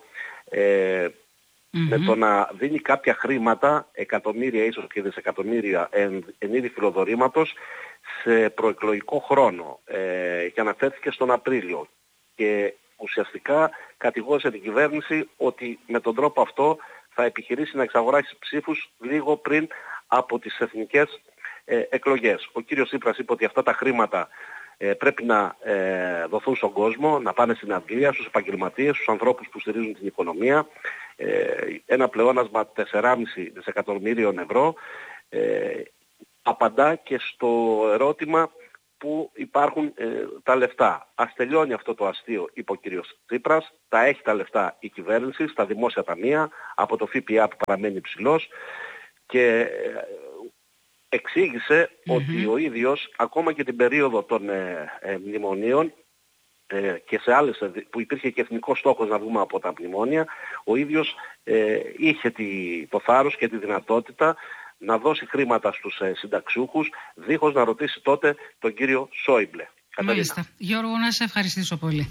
G: ε, mm-hmm. με το να δίνει κάποια χρήματα, εκατομμύρια ίσως και δισεκατομμύρια εν, εν είδη φιλοδορήματος, σε προεκλογικό χρόνο ε, και αναφέρθηκε στον Απρίλιο και ουσιαστικά κατηγόρησε την κυβέρνηση ότι με τον τρόπο αυτό θα επιχειρήσει να εξαγοράσει ψήφους λίγο πριν από τις εθνικές ε, εκλογές. Ο κύριος Τσίπρας είπε ότι αυτά τα χρήματα ε, πρέπει να ε, δοθούν στον κόσμο, να πάνε στην Αγγλία, στους επαγγελματίες, στους ανθρώπους που στηρίζουν την οικονομία. Ε, ένα πλεόνασμα τέσσερα κόμμα πέντε δισεκατομμύριων ευρώ ε, απαντά και στο ερώτημα που υπάρχουν ε, τα λεφτά. Ας τελειώνει αυτό το αστείο, είπε ο κύριος Τσίπρας, τα έχει τα λεφτά η κυβέρνηση στα δημόσια ταμεία, από το ΦΠΑ που παραμένει υψηλός, και ε, εξήγησε mm-hmm. ότι ο ίδιος ακόμα και την περίοδο των ε, ε, μνημονίων ε, και σε άλλες που υπήρχε και εθνικός στόχος να βγούμε από τα μνημόνια, ο ίδιος ε, είχε τη, το θάρρος και τη δυνατότητα να δώσει χρήματα στους ε, συνταξιούχους, δίχως να ρωτήσει τότε τον κύριο Σόιμπλε.
B: Μάλιστα. Γιώργο, να σε ευχαριστήσω πολύ.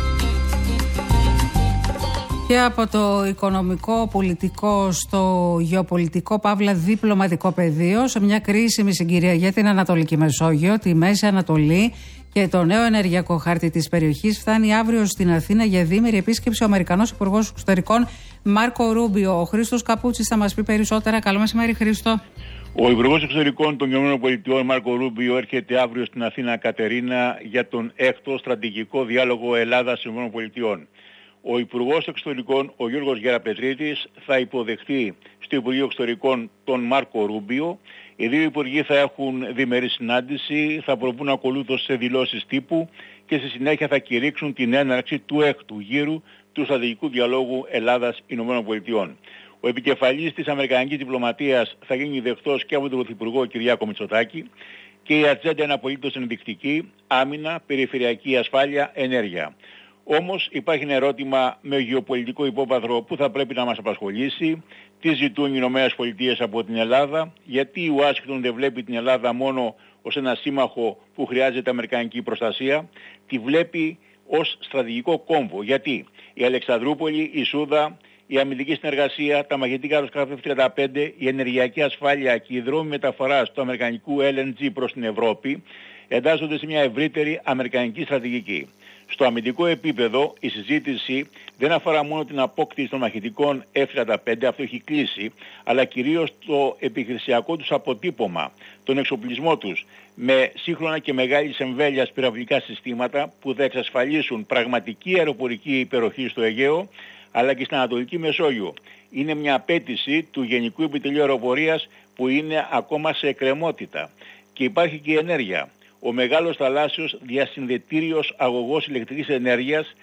B: Και από το οικονομικό, πολιτικό στο γεωπολιτικό, παύλα διπλωματικό πεδίο, σε μια κρίσιμη συγκυρία για την Ανατολική Μεσόγειο, τη Μέση Ανατολή και το νέο ενεργειακό χάρτη της περιοχής, φτάνει αύριο στην Αθήνα για διήμερη επίσκεψη ο Αμερικανός Υπουργός Εξωτερικών Μάρκο Ρούμπιο. Ο Χρήστος Καπούτσης θα μας πει περισσότερα. Καλό μεσημέρι, Χρήστο.
H: Ο Υπουργός Εξωτερικών των ΗΠΑ Μάρκο Ρούμπιο έρχεται αύριο στην Αθήνα Κατερίνα για τον έκτο στρατηγικό διάλογο Ελλάδας-ΗΠΑ. Ο Υπουργός Εξωτερικών, ο Γιώργος Γεραπετρίτης, θα υποδεχτεί στο Υπουργείο Εξωτερικών τον Μάρκο Ρούμπιο. Οι δύο υπουργοί θα έχουν διμερή συνάντηση, θα προβούν ακολούθως σε δηλώσεις τύπου και στη συνέχεια θα κηρύξουν την έναρξη του έκτου γύρου του στρατηγικού διαλόγου Ελλάδας-ΗΠΑ. Ο επικεφαλής της Αμερικανικής διπλωματίας θα γίνει δεχτός και από τον Πρωθυπουργό Κυριάκο Μητσοτάκη και η ατζέντα είναι απολύτως ενδεικτική: άμυνα, περιφερειακή ασφάλεια, ενέργεια. Όμως υπάρχει ένα ερώτημα με γεωπολιτικό υπόβαθρο που θα πρέπει να μας απασχολήσει. Τι ζητούν οι Ηνωμένες Πολιτείες από την Ελλάδα, γιατί η Ουάσιγκτον δεν βλέπει την Ελλάδα μόνο ως ένα σύμμαχο που χρειάζεται αμερικανική προστασία, τη βλέπει ως στρατηγικό κόμβο. Γιατί η Αλεξανδρούπολη, η Σούδα, η αμυντική συνεργασία, τα μαγνητικά αεροσκάφη εφ τριάντα πέντε, η ενεργειακή ασφάλεια και οι δρόμοι μεταφοράς του αμερικανικού ελ εν τζι προς την Ευρώπη εντάσσονται σε μια ευρύτερη αμερικανική στρατηγική. Στο αμυντικό επίπεδο η συζήτηση δεν αφορά μόνο την απόκτηση των μαχητικών εφ τριάντα πέντε, αυτό έχει κλείσει, αλλά κυρίως το επιχειρησιακό τους αποτύπωμα, τον εξοπλισμό τους με σύγχρονα και μεγάλης εμβέλειας πυραυλικά συστήματα που θα εξασφαλίσουν πραγματική αεροπορική υπεροχή στο Αιγαίο αλλά και στην Ανατολική Μεσόγειο. Είναι μια απέτηση του Γενικού Επιτελείου Αεροπορίας που είναι ακόμα σε εκκρεμότητα. Και υπάρχει και η ενέργεια. Ο μεγάλος θαλάσσιος διασυνδετήριος αγωγός ηλεκτρικής ενέργειας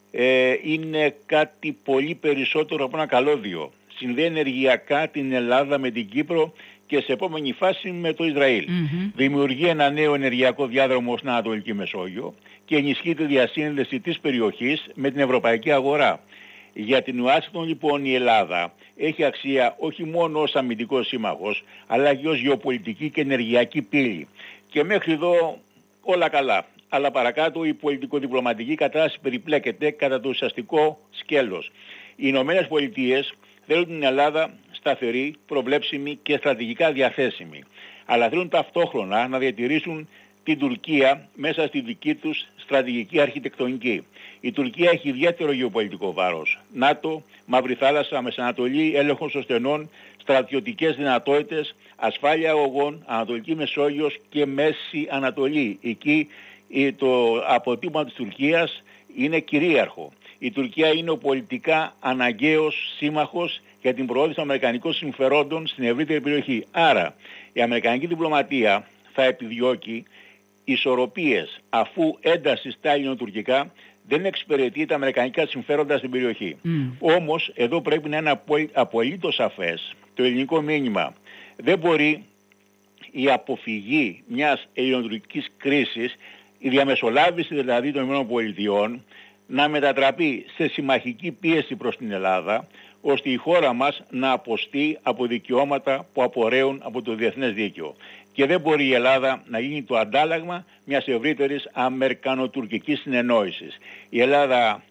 H: ε, είναι κάτι πολύ περισσότερο από ένα καλώδιο. Συνδέει ενεργειακά την Ελλάδα με την Κύπρο και σε επόμενη φάση με το Ισραήλ. Mm-hmm. Δημιουργεί ένα νέο ενεργειακό διάδρομο στην Ανατολική Μεσόγειο και ενισχύει τη διασύνδεση της περιοχής με την ευρωπαϊκή αγορά. Για την Ουάσιγκτον λοιπόν η Ελλάδα έχει αξία όχι μόνο ως αμυντικός σύμμαχος, αλλά και ως γεωπολιτική και ενεργειακή πύλη. Και μέχρι εδώ όλα καλά. Αλλά παρακάτω η πολιτικο-διπλωματική κατάσταση περιπλέκεται κατά το ουσιαστικό σκέλος. Οι Ηνωμένες Πολιτείες θέλουν την Ελλάδα σταθερή, προβλέψιμη και στρατηγικά διαθέσιμη. Αλλά θέλουν ταυτόχρονα να διατηρήσουν την Τουρκία μέσα στη δική τους στρατηγική αρχιτεκτονική. Η Τουρκία έχει ιδιαίτερο γεωπολιτικό βάρος. ΝΑΤΟ, Μαύρη Θάλασσα, Μεσανατολή, έλεγχος των στενών, στρατιωτικές δυνατότητες, ασφάλεια αγωγών, Ανατολική Μεσόγειος και Μέση Ανατολή. Εκεί το αποτύπωμα της Τουρκίας είναι κυρίαρχο. Η Τουρκία είναι ο πολιτικά αναγκαίος σύμμαχος για την προώθηση των αμερικανικών συμφερόντων στην ευρύτερη περιοχή. Άρα η αμερικανική διπλωματία θα επιδιώκει ισορροπίες, αφού ένταση στα ελληνοτουρκικά δεν εξυπηρετεί τα αμερικανικά συμφέροντα στην περιοχή. Mm. Όμως εδώ πρέπει να είναι απολύτως σαφές το ελληνικό μήνυμα. Δεν μπορεί η αποφυγή μιας ελληνοτουρκικής κρίσης, η διαμεσολάβηση δηλαδή των ΗΠΑ, να μετατραπεί σε συμμαχική πίεση προς την Ελλάδα, ώστε η χώρα μας να αποστεί από δικαιώματα που απορρέουν από το διεθνές δίκαιο. Και δεν μπορεί η Ελλάδα να γίνει το αντάλλαγμα μιας ευρύτερης αμερικανοτουρκικής συνεννόησης. Η Ελλάδα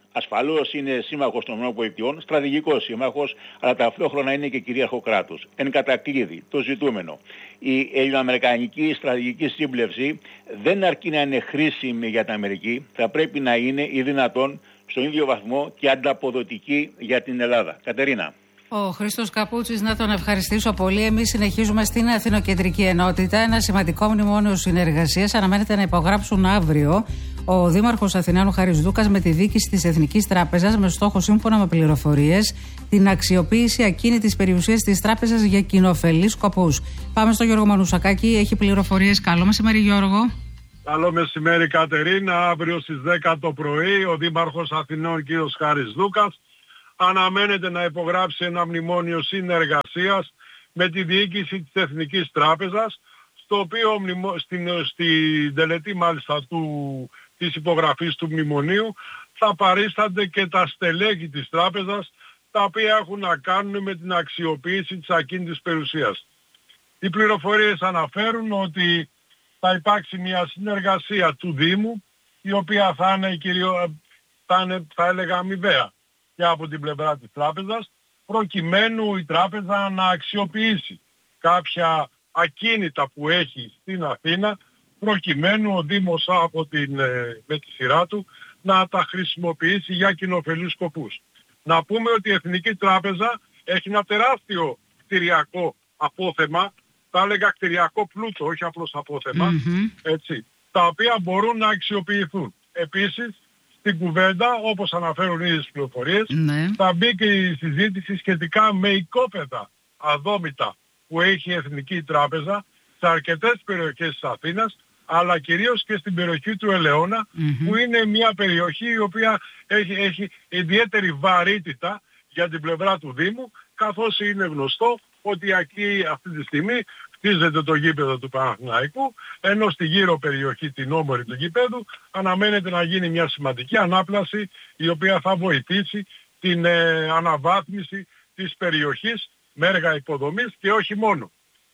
H: Ασφαλώς είναι σύμμαχος των ΗΠΑ, στρατηγικός σύμμαχος, αλλά ταυτόχρονα είναι και κυρίαρχο κράτος. Εν κατακλείδη, το ζητούμενο. Η ελληνοαμερικανική στρατηγική σύμπλευση δεν αρκεί να είναι χρήσιμη για την Αμερική, θα πρέπει να είναι ή δυνατόν στον ίδιο βαθμό και ανταποδοτική για την Ελλάδα. Κατερίνα.
B: Ο Χρήστος Καπούτσης, να τον ευχαριστήσω πολύ. Εμείς συνεχίζουμε στην Αθηνοκεντρική Ενότητα. Ένα σημαντικό μνημόνιο συνεργασίας αναμένεται να υπογράψουν αύριο ο Δήμαρχος Αθηναίων Χάρης Δούκας με τη διοίκηση της Εθνικής Τράπεζας, με στόχο, σύμφωνα με πληροφορίες, την αξιοποίηση ακίνητης περιουσίας της τράπεζας για κοινοφελείς σκοπούς. Πάμε στον Γιώργο Μανουσακάκη, έχει πληροφορίες. Καλό μεσημέρι, Γιώργο.
A: Καλό μεσημέρι, Κατερίνα. Αύριο στις δέκα το πρωί ο Δήμαρχος Αθηνών κ. Χάρης Δούκας αναμένεται να υπογράψει ένα μνημόνιο συνεργασίας με τη διοίκηση της Εθνικής Τράπεζας, στο οποίο στην, στην τελετή μάλιστα του, της υπογραφής του μνημονίου θα παρίστανται και τα στελέχη της τράπεζας, τα οποία έχουν να κάνουν με την αξιοποίηση της ακίνητης περιουσίας. Οι πληροφορίες αναφέρουν ότι θα υπάρξει μια συνεργασία του Δήμου, η οποία θα είναι, κυρίω, θα, είναι θα έλεγα αμοιβαία και από την πλευρά της τράπεζας, προκειμένου η τράπεζα να αξιοποιήσει κάποια ακίνητα που έχει στην Αθήνα, προκειμένου ο Δήμος από την, με τη σειρά του να τα χρησιμοποιήσει για κοινοφελούς σκοπούς. Να πούμε ότι η Εθνική Τράπεζα έχει ένα τεράστιο κτηριακό απόθεμα, θα έλεγα κτηριακό πλούτο, όχι απλώς απόθεμα, mm-hmm. έτσι, τα οποία μπορούν να αξιοποιηθούν. Επίσης, στην κουβέντα, όπως αναφέρουν ήδη τις πληροφορίες, ναι. θα μπει και η συζήτηση σχετικά με οικόπεδα αδόμητα που έχει η Εθνική Τράπεζα σε αρκετές περιοχές της Αθήνας, αλλά κυρίως και στην περιοχή του Ελαιώνα, mm-hmm. που είναι μια περιοχή η οποία έχει, έχει ιδιαίτερη βαρύτητα για την πλευρά του Δήμου, καθώς είναι γνωστό ότι εκεί αυτή τη στιγμή χτίζεται το γήπεδο του Παναθηναϊκού, ενώ στη γύρω περιοχή, την όμορφη του γήπεδου, αναμένεται να γίνει μια σημαντική ανάπλαση, η οποία θα βοηθήσει την ε, αναβάθμιση της περιοχής με έργα υποδομής και όχι μόνο.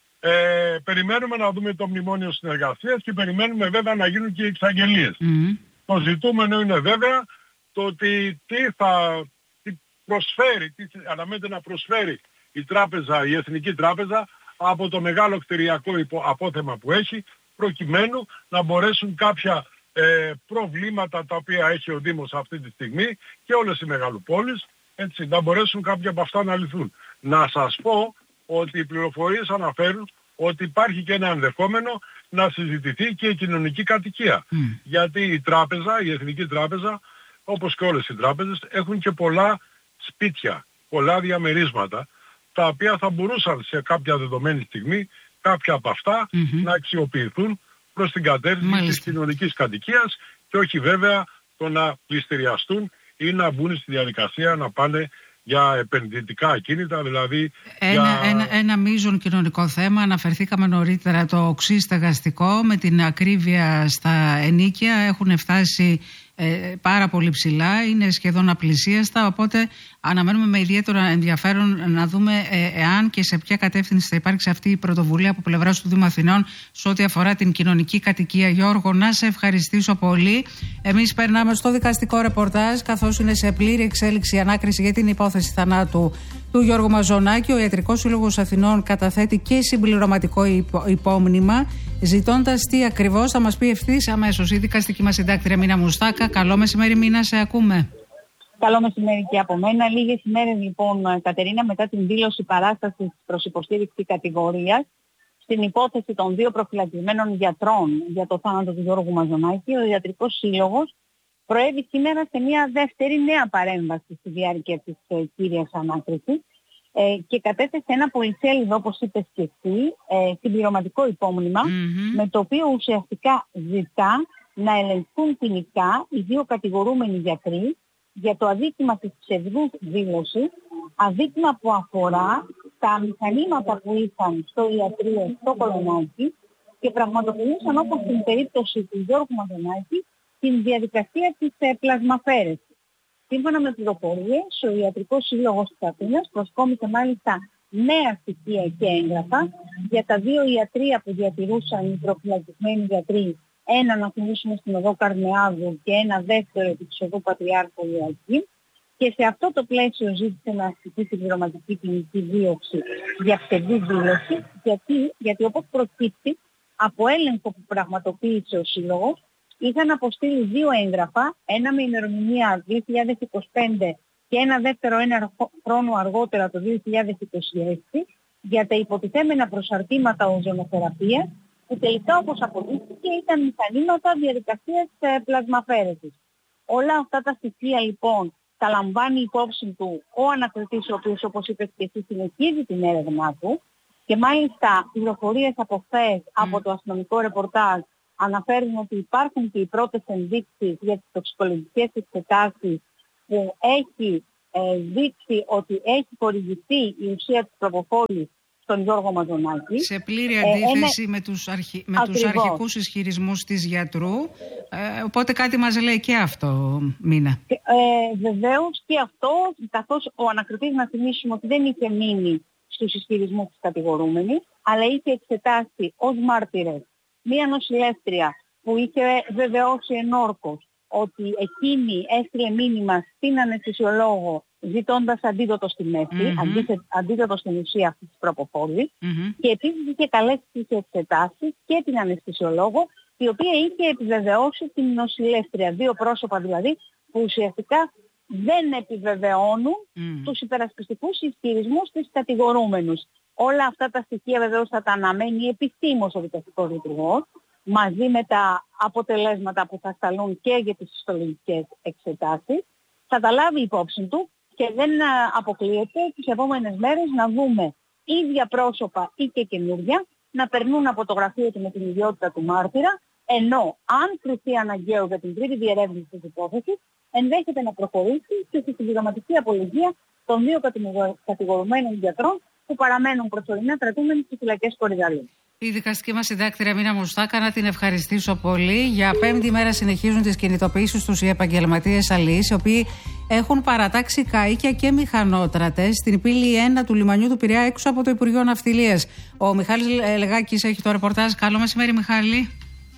A: Ε, περιμένουμε να δούμε το μνημόνιο συνεργασίας και περιμένουμε βέβαια να γίνουν και οι εξαγγελίες. Mm-hmm. Το ζητούμενο είναι βέβαια το ότι τι θα τι προσφέρει, τι αναμένεται να προσφέρει η τράπεζα, η Εθνική Τράπεζα, από το μεγάλο κτηριακό υπο, απόθεμα που έχει, προκειμένου να μπορέσουν κάποια ε, προβλήματα τα οποία έχει ο Δήμος αυτή τη στιγμή και όλες οι μεγαλοπόλεις, έτσι, να μπορέσουν κάποια από αυτά να λυθούν. Να σας πω ότι οι πληροφορίες αναφέρουν ότι υπάρχει και ένα ενδεχόμενο να συζητηθεί και η κοινωνική κατοικία. Mm. Γιατί η τράπεζα, η Εθνική Τράπεζα, όπως και όλες οι τράπεζες, έχουν και πολλά σπίτια, πολλά διαμερίσματα, τα οποία θα μπορούσαν σε κάποια δεδομένη στιγμή, κάποια από αυτά, mm-hmm. να αξιοποιηθούν προς την κατεύθυνση της κοινωνικής κατοικίας και όχι βέβαια το να πληστηριαστούν ή να μπουν στη διαδικασία να πάνε για επενδυτικά ακίνητα, δηλαδή...
B: Ένα,
A: για...
B: ένα, ένα μείζον κοινωνικό θέμα, αναφερθήκαμε νωρίτερα, το οξύ στεγαστικό, με την ακρίβεια στα ενοίκια έχουν φτάσει ε, πάρα πολύ ψηλά, είναι σχεδόν απλησίαστα, οπότε αναμένουμε με ιδιαίτερο ενδιαφέρον να δούμε ε, εάν και σε ποια κατεύθυνση θα υπάρξει αυτή η πρωτοβουλία από πλευράς του Δήμου Αθηνών σε ό,τι αφορά την κοινωνική κατοικία. Γιώργο, να σε ευχαριστήσω πολύ. Εμείς περνάμε στο δικαστικό ρεπορτάζ, καθώς είναι σε πλήρη εξέλιξη η ανάκριση για την υπόθεση θανάτου του Γιώργου Μαζονάκη. Ο Ιατρικός Σύλλογος Αθηνών καταθέτει και συμπληρωματικό υπό, υπόμνημα, ζητώντας τι ακριβώς, θα μας πει ευθύς αμέσως η δικαστική μας συντάκτρια Μίνα Μουστάκα. Καλό μεσημέρι, Μίνα, σε ακούμε.
I: Καλό μεσημέρι και από μένα. Λίγες ημέρες λοιπόν, Κατερίνα, μετά την δήλωση παράστασης προς υποστήριξη κατηγορίας στην υπόθεση των δύο προφυλακισμένων γιατρών για το θάνατο του Γιώργου Μαζονάκη, ο Ιατρικός Σύλλογος προέβη σήμερα σε μια δεύτερη νέα παρέμβαση στη διάρκεια της ε, κύριας ανάκρισης ε, και κατέθεσε ένα πολυσέλιδο, όπως είπες και εσύ, ε, συμπληρωματικό υπόμνημα, mm-hmm. με το οποίο ουσιαστικά ζητά να ελεγχθούν ποινικά οι δύο κατηγορούμενοι γιατροί για το αδίκημα της ψευδούς δήλωσης, αδίκημα που αφορά τα μηχανήματα που είχαν στο ιατρείο στο Κολονάκι και πραγματοποιούσαν, όπως στην περίπτωση του Γιώργου Μαζονάκη, την διαδικασία της ε, πλασμαφέρεσης. Σύμφωνα με πληροφορίες, ο Ιατρικός Σύλλογος της Αθήνας προσκόμισε μάλιστα νέα στοιχεία και έγγραφα για τα δύο ιατρεία που διατηρούσαν οι προφυλακισμένοι γιατροί ένα να θυμίσουμε στην οδό Καρνεάδου και ένα δεύτερο επί της οδού Πατριάρχου Ιακή. Και σε αυτό το πλαίσιο ζήτησε να ασκηθεί συμπληρωματική ποινική δίωξη για ψευδή δήλωση, γιατί, γιατί όπως προκύπτει από έλεγχο που πραγματοποίησε ο Σύλλογος, είχαν αποστείλει δύο έγγραφα, ένα με ημερομηνία δύο χιλιάδες είκοσι πέντε και ένα δεύτερο ένα χρόνο αργότερα το δύο χιλιάδες είκοσι έξι, για τα υποτιθέμενα προσαρτήματα οζονοθεραπείας, που τελικά όπως αποδείχθηκε ήταν μηχανήματα διαδικασίας πλασμαφέρεσης. Όλα αυτά τα στοιχεία λοιπόν τα λαμβάνει υπόψη του ο ανακριτής, ο οποίος όπως είπες και εσύ συνεχίζει την έρευνά του, και μάλιστα πληροφορίες από χθες mm. από το αστυνομικό ρεπορτάζ αναφέρουν ότι υπάρχουν και οι πρώτες ενδείξεις για τις τοξικολογικές εξετάσεις που έχει ε, δείξει ότι έχει χορηγηθεί η ουσία της προποφόρης στον Γιώργο Μαζονάκη.
B: Σε πλήρη αντίθεση ε, με τους, αρχι... με τους αρχικούς ισχυρισμούς της γιατρού. Ε, οπότε κάτι μας λέει και αυτό, Μίνα.
I: Ε, βεβαίως και αυτό, καθώς ο ανακριτής, να θυμίσουμε ότι δεν είχε μείνει στους ισχυρισμούς της κατηγορούμενης, αλλά είχε εξετάσει ως μάρτυρες μία νοσηλεύτρια που είχε βεβαιώσει ενόρκως ότι εκείνη έστειλε μήνυμα στην αναισθησιολόγο ζητώντας αντίδοτο στη μέση, mm-hmm. αντίδοτο στην ουσία αυτής της προποφόρης, mm-hmm. και επίσης είχε καλέσει τις εξετάσεις και την αναισθησιολόγο, η οποία είχε επιβεβαιώσει την νοσηλεύτρια. Δύο πρόσωπα δηλαδή που ουσιαστικά δεν επιβεβαιώνουν mm. τους υπερασπιστικούς ισχυρισμούς της κατηγορούμενους. Όλα αυτά τα στοιχεία βεβαίως θα τα αναμένει επισήμως ο δικαστικός λειτουργός, μαζί με τα αποτελέσματα που θα σταλούν και για τις ιστολογικές εξετάσεις, θα τα λάβει υπόψη του και δεν αποκλείεται τις επόμενες μέρες να δούμε ίδια πρόσωπα ή και καινούργια να περνούν από το γραφείο του με την ιδιότητα του μάρτυρα, ενώ αν κριθεί αναγκαίο για την τρίτη διερεύνηση της υπόθεσης, ενδέχεται να προχωρήσει και στη συμπληρωματική απολογία των δύο κατηγορουμένων γιατρών που παραμένουν προσωρινά κρατούμενοι στις φυλακές Κορυδαλού.
B: Η δικαστική μας συντάκτρια Μίνα Μουστάκα, να την ευχαριστήσω πολύ. Για πέμπτη μέρα συνεχίζουν τις κινητοποιήσεις τους οι επαγγελματίες αλλοίς, οι οποίοι έχουν παρατάξει καΐκια και μηχανότρατες στην πύλη ένα του λιμανιού του Πειραιά έξω από το Υπουργείο Ναυτιλίας. Ο Μιχάλης Λεγάκης έχει το ρεπορτάζ. Καλό μεσημέρι, Μιχάλη.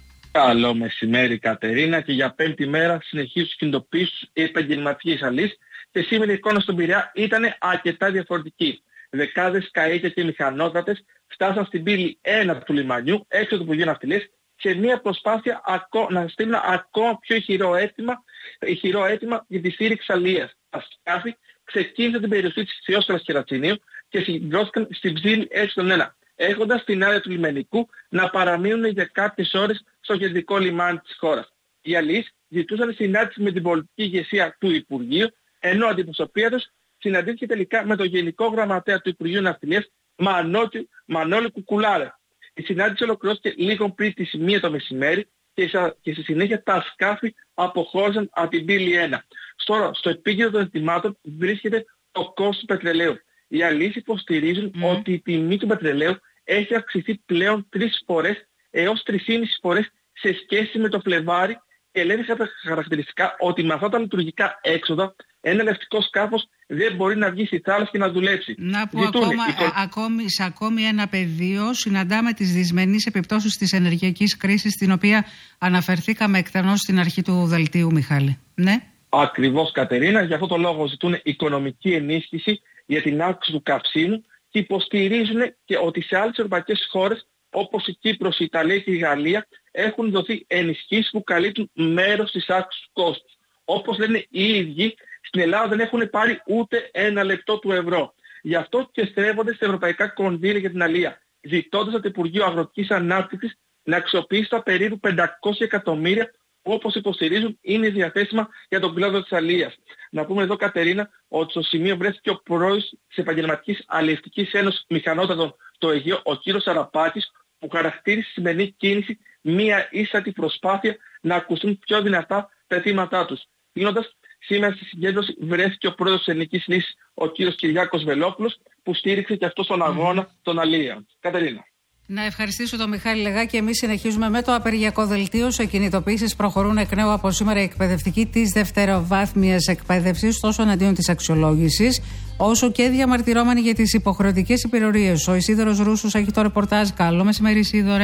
J: Καλό μεσημέρι, Κατερίνα. Και για πέμπτη μέρα συνεχίζουν τις κινητοποιήσεις οι επαγγελματίες αλλοίς και σήμερα η εικόνα στον Πειραιά ήταν αρκετά διαφορετική. Δεκάδες καΐκια και μηχανότρατες φτάσαν στην πύλη ένα του λιμανιού έξω του Υπουργείου Ναυτιλίας σε μια προσπάθεια να στείλουν ακόμα πιο ηχηρό αίτημα, ηχηρό αίτημα για τη στήριξη αλλοίας. Τα σκάφη ξεκίνησαν την περιοχή της Θεόσφαιρας Κερατσινίου και συγκεντρώθηκαν στην ψήλη έξι τον ένα, έχοντας την άδεια του λιμενικού να παραμείνουν για κάποιες ώρες στο κεντρικό λιμάνι της χώρας. Οι αλλοίς ζητούσαν συνάντηση με την πολιτική ηγεσία του Υπουργείου, ενώ αντιπροσωπεία τους συναντήθηκε τελικά με τον Γενικό Γραμματέα του Υπουργείου Ναυτιλίας, Μανώλη, Μανώλη Κουκουλάρε. Η συνάντηση ολοκληρώθηκε λίγο πριν τις μία το μεσημέρι και, και στη συνέχεια τα σκάφη αποχώρησαν από την πύλη ένα. Τώρα, στο επίκεντρο των ετοιμάτων βρίσκεται το κόστος του πετρελαίου. Οι αλλοίς υποστηρίζουν mm. ότι η τιμή του πετρελαίου έχει αυξηθεί πλέον τρεις φορές έως τρεις και μισή φορές σε σχέση με το Φλεβάρι και λένε χαρακτηριστικά ότι με αυτά τα λειτουργικά έξοδα ένα λευτικό σκάφος δεν μπορεί να βγει στη θάλασσα και να δουλέψει.
B: Να πω ακόμα, οικο... ακόμη, σε ακόμη ένα πεδίο συναντάμε τις δυσμενείς επιπτώσεις της ενεργειακής κρίσης, στην οποία αναφερθήκαμε εκτενώς στην αρχή του δελτίου, Μιχάλη. Ναι.
J: Ακριβώς, Κατερίνα. Γι' αυτό το λόγο ζητούν οικονομική ενίσχυση για την αύξηση του καυσίμου και υποστηρίζουν και ότι σε άλλες ευρωπαϊκές χώρες όπως η Κύπρος, η Ιταλία και η Γαλλία έχουν δοθεί ενισχύσεις που καλύπτουν μέρος της αύξησης του κόστους. Όπως λένε οι ίδιοι, στην Ελλάδα δεν έχουν πάρει ούτε ένα λεπτό του ευρώ. Γι' αυτό και στρέφονται στα ευρωπαϊκά κονδύλια για την αλία, ζητώντας από το Υπουργείο Αγροτικής Ανάπτυξης να αξιοποιήσει τα περίπου πεντακόσια εκατομμύρια που, όπως υποστηρίζουν, είναι διαθέσιμα για τον κλάδο της αλίας. Να πούμε εδώ, Κατερίνα, ότι στο σημείο βρέθηκε ο πρόεδρος της Επαγγελματικής Αλλιευτικής Ένωσης Μηχανότρατων στο Αιγαίο, ο κύριος Σαραπάκης, που χαρακτήρισε τη σημερινή κίνηση μία ίστατη προσπάθεια να ακουστούν πιο δυνατά τα αιτήματά τους. Κλείνοντας, σήμερα στη συγκέντρωση βρέθηκε ο πρόεδρος της Ελληνικής Νήσης, ο κύριος Κυριάκος Βελόπουλος, που στήριξε και αυτό στον αγώνα mm. των αλλήλων. Κατερίνα.
B: Να ευχαριστήσω τον Μιχάλη Λεγάκη. Εμείς συνεχίζουμε με το απεργιακό δελτίο. Σε κινητοποιήσεις προχωρούν εκ νέου από σήμερα οι εκπαιδευτικοί της δευτεροβάθμιας εκπαίδευσης, τόσο εναντίον της αξιολόγησης, όσο και διαμαρτυρόμενοι για τις υποχρεωτικές υπηρεσίες. Ο Ισίδωρος Ρούσος έχει το ρεπορτάζ. Καλό μεσημέρι, Ισίδωρε.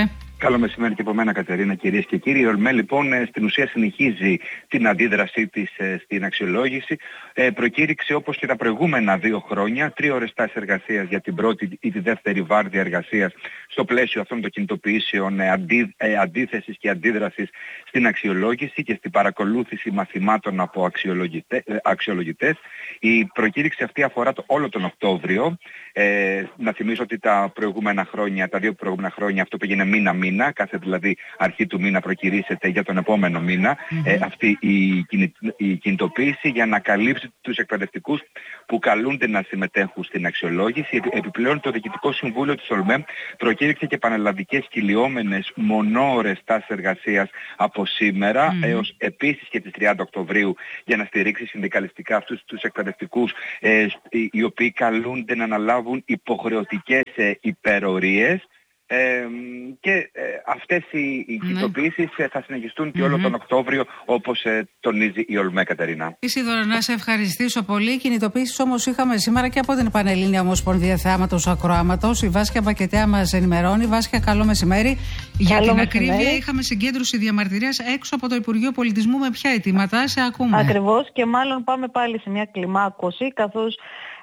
K: Καλό μεσημέρι και από μένα, Κατερίνα, κυρίες και κύριοι. Η ΟΛΜΕ λοιπόν στην ουσία συνεχίζει την αντίδρασή της στην αξιολόγηση. Ε, προκήρυξε όπως και τα προηγούμενα δύο χρόνια τρία ώρες στάση εργασίας για την πρώτη ή τη δεύτερη βάρδια εργασίας στο πλαίσιο αυτών των κινητοποιήσεων ε, αντί, ε, αντίθεσης και αντίδρασης στην αξιολόγηση και στην παρακολούθηση μαθημάτων από αξιολογητέ, ε, αξιολογητές. Η προκήρυξη αυτή αφορά το, όλο τον Οκτώβριο. Ε, να θυμίσω ότι τα προηγούμενα χρόνια, τα δύο προηγούμενα χρόνια αυτό πήγαινε μήνα-μήνα. Κάθε δηλαδή αρχή του μήνα προκυρήσεται για τον επόμενο μήνα mm-hmm. ε, αυτή η, η κινητοποίηση για να καλύψει τους εκπαιδευτικούς που καλούνται να συμμετέχουν στην αξιολόγηση. Επιπλέον το Διοικητικό Συμβούλιο της ΟΛΜΕ προκήρυξε και πανελλαδικές κυλιόμενες μονόωρες τάσεις εργασίας από σήμερα mm-hmm. έως επίσης και τις τριάντα Οκτωβρίου για να στηρίξει συνδικαλιστικά αυτούς τους εκπαιδευτικούς ε, οι οποίοι καλούνται να αναλάβουν υποχρεωτικές ε, υπερορίες. Ε, και ε, αυτές οι, οι ναι. κινητοποιήσεις ε, θα συνεχιστούν και mm-hmm. όλο τον Οκτώβριο, όπως ε, τονίζει η ΟΛΜΕ, Κατερίνα.
B: Ισίδωρα, να σε ευχαριστήσω πολύ. Οι κινητοποιήσεις όμως είχαμε σήμερα και από την Πανελλήνια Ομοσπονδία Θεάματος Ακροάματος. Η Βάσκια Μπακετέα μας ενημερώνει. Βάσκια, καλό μεσημέρι. Για την ακρίβεια, είχαμε συγκέντρωση διαμαρτυρίας έξω από το Υπουργείο Πολιτισμού. Με ποια αιτήματα? Σε ακούμε.
I: Ακριβώς, και μάλλον πάμε πάλι σε μια κλιμάκωση, καθώς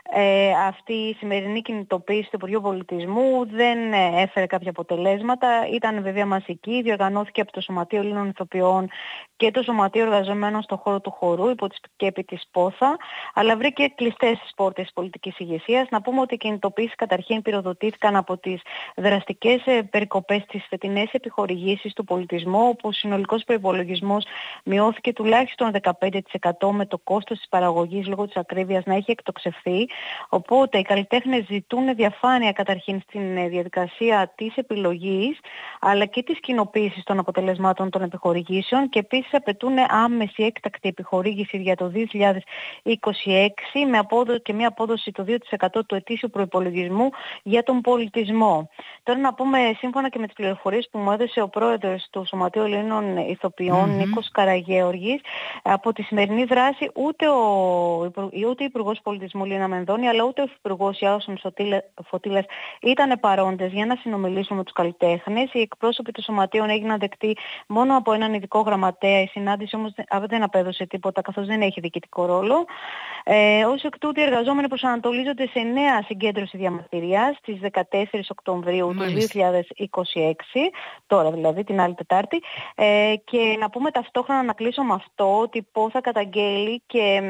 I: Ε, αυτή η σημερινή κινητοποίηση του Υπουργείου Πολιτισμού δεν ε, έφερε κάποια αποτελέσματα. Ήταν βέβαια μασική, διοργανώθηκε από το Σωματείο Ελλήνων Ηθοποιών και το Σωματείο Εργαζομένων στον χώρο του χορού υπό τη σκέπη της ΠΟΘΑ, αλλά βρήκε κλειστές τις πόρτες της πολιτικής ηγεσίας. Να πούμε ότι οι κινητοποιήσεις καταρχήν πυροδοτήθηκαν από τις δραστικές ε, περικοπές στις φετινές επιχορηγήσεις του πολιτισμού, όπου ο συνολικός προϋπολογισμός μειώθηκε τουλάχιστον δεκαπέντε τοις εκατό, με το κόστος της παραγωγής λόγω της ακρίβειας να έχει εκτοξευθεί. Οπότε οι καλλιτέχνες ζητούν διαφάνεια καταρχήν στην διαδικασία της επιλογής, αλλά και της κοινοποίησης των αποτελεσμάτων των επιχορηγήσεων, και επίσης απαιτούν άμεση έκτακτη επιχορήγηση για το δύο χιλιάδες είκοσι έξι με απόδο... και μια απόδοση του δύο τοις εκατό του ετήσιου προϋπολογισμού για τον πολιτισμό. Τώρα να πούμε, σύμφωνα και με τις πληροφορίες που μου έδωσε ο πρόεδρος του Σωματείου Ελλήνων Ηθοποιών, mm-hmm. Νίκος Καραγέωργης, από τη σημερινή δράση ούτε ο, ούτε ο Υπουργός Πολιτισμού Λίνα Μενδώνη, αλλά ούτε ο Υπουργός Ιάσον Φωτήλας ήταν παρόντες για να συνομιλήσουν με τους καλλιτέχνες. Οι εκπρόσωποι του Σωματείων έγιναν δεκτοί μόνο από έναν ειδικό γραμματέα. Η συνάντηση όμως δεν απέδωσε τίποτα, καθώς δεν έχει διοικητικό ρόλο. Ε, ως εκ τούτου, οι εργαζόμενοι προσανατολίζονται σε νέα συγκέντρωση διαμαρτυρίας στις δεκατέσσερις Οκτωβρίου του δύο χιλιάδες είκοσι έξι, τώρα δηλαδή την άλλη Τετάρτη. Ε, και να πούμε ταυτόχρονα, να κλείσω με αυτό, ότι η ΠΟΘΑ καταγγέλει και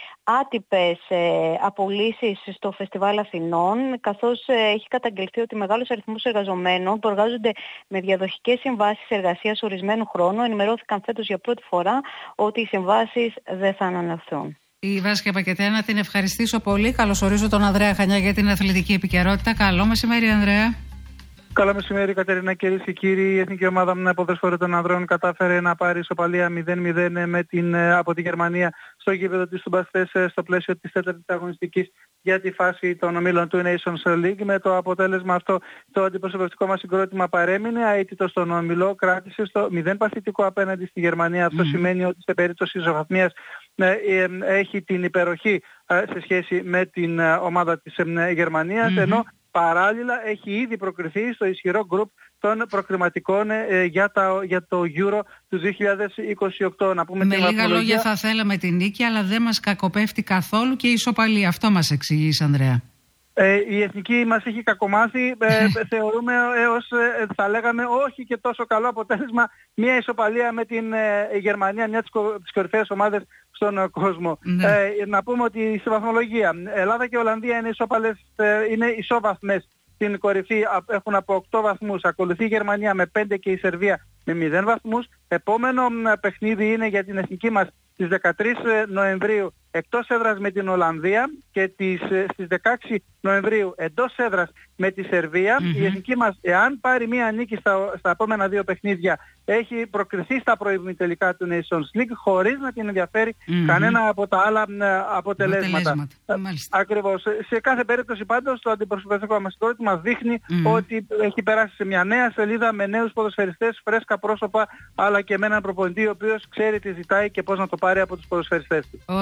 I: άτυπες ε, απολύσεις στο Φεστιβάλ Αθηνών, καθώς ε, έχει καταγγελθεί ότι μεγάλος αριθμός εργαζομένων που εργάζονται με διαδοχικές συμβάσεις εργασίας ορισμένου χρόνου ενημερώθηκαν φέτος για πρώτη φορά ότι οι συμβάσεις δεν θα ανανεωθούν.
B: Η Βάσκια Μπακετέα, να την ευχαριστήσω πολύ. Καλωσορίζω τον Ανδρέα Χανιά για την αθλητική επικαιρότητα. Καλό μεσημέρι, Ανδρέα.
L: Καλό μεσημέρι, Κατερίνα, κυρίες και κύριοι. Η εθνική ομάδα ποδοσφαίρου των ανδρών κατάφερε να πάρει ισοπαλία μηδέν μηδέν με την, από τη Γερμανία στο γήπεδο της Τουμπαστές στο πλαίσιο της τέταρτης αγωνιστικής για τη φάση των ομίλων του Nations League. Με το αποτέλεσμα αυτό, το αντιπροσωπευτικό μας συγκρότημα παρέμεινε αίτητο στον όμιλο, κράτησε στο μηδέν παθητικό απέναντι στη Γερμανία. Αυτό mm. σημαίνει ότι σε περίπτωση ισοβαθμίας ε, ε, έχει την υπεροχή ε, σε σχέση με την ε, ομάδα της ε, Γερμανίας, mm-hmm. ενώ παράλληλα έχει ήδη προκριθεί στο ισχυρό γκρουπ των προκριματικών ε, για, τα, για το Euro του δύο χιλιάδες είκοσι οκτώ. Να πούμε
B: με λίγα λόγια, θα θέλαμε την νίκη, αλλά δεν μας κακοπέφτει καθόλου και η ισοπαλία. Αυτό μας εξηγείς, Ανδρέα.
L: Ε, η εθνική μας έχει κακομάθει. Ε, θεωρούμε έως, ε, θα λέγαμε, όχι και τόσο καλό αποτέλεσμα, μια ισοπαλία με την ε, Γερμανία, μια από τις κορυφαίες ομάδες στον ε, κόσμο. Ναι. Ε, να πούμε ότι στη βαθμολογία Ελλάδα και Ολλανδία είναι, ισόπαλες, ε, είναι ισόβαθμες στην κορυφή, έχουν από οκτώ βαθμούς. Ακολουθεί η Γερμανία με πέντε και η Σερβία με μηδέν βαθμούς. Επόμενο παιχνίδι είναι για την εθνική μας στις δεκατρείς Νοεμβρίου εκτός έδρας με την Ολλανδία και τις, στις δεκαέξι Νοεμβρίου εντός έδρας με τη Σερβία. Mm-hmm. Η εθνική μας, εάν πάρει μία νίκη στα, στα επόμενα δύο παιχνίδια, έχει προκριθεί στα προημιτελικά του Nations League χωρίς να την ενδιαφέρει mm-hmm. κανένα από τα άλλα αποτελέσματα. Ακριβώς. Σε κάθε περίπτωση πάντως το αντιπροσωπευτικό μας συγκρότημα δείχνει mm-hmm. ότι έχει περάσει σε μια νέα σελίδα με νέους ποδοσφαιριστές, φρέσκα πρόσωπα, αλλά και με έναν προπονητή ο οποίος ξέρει τι ζητάει και πώς να το πάρει από τους ποδοσφαιριστές του.
B: Ο Ανδρέας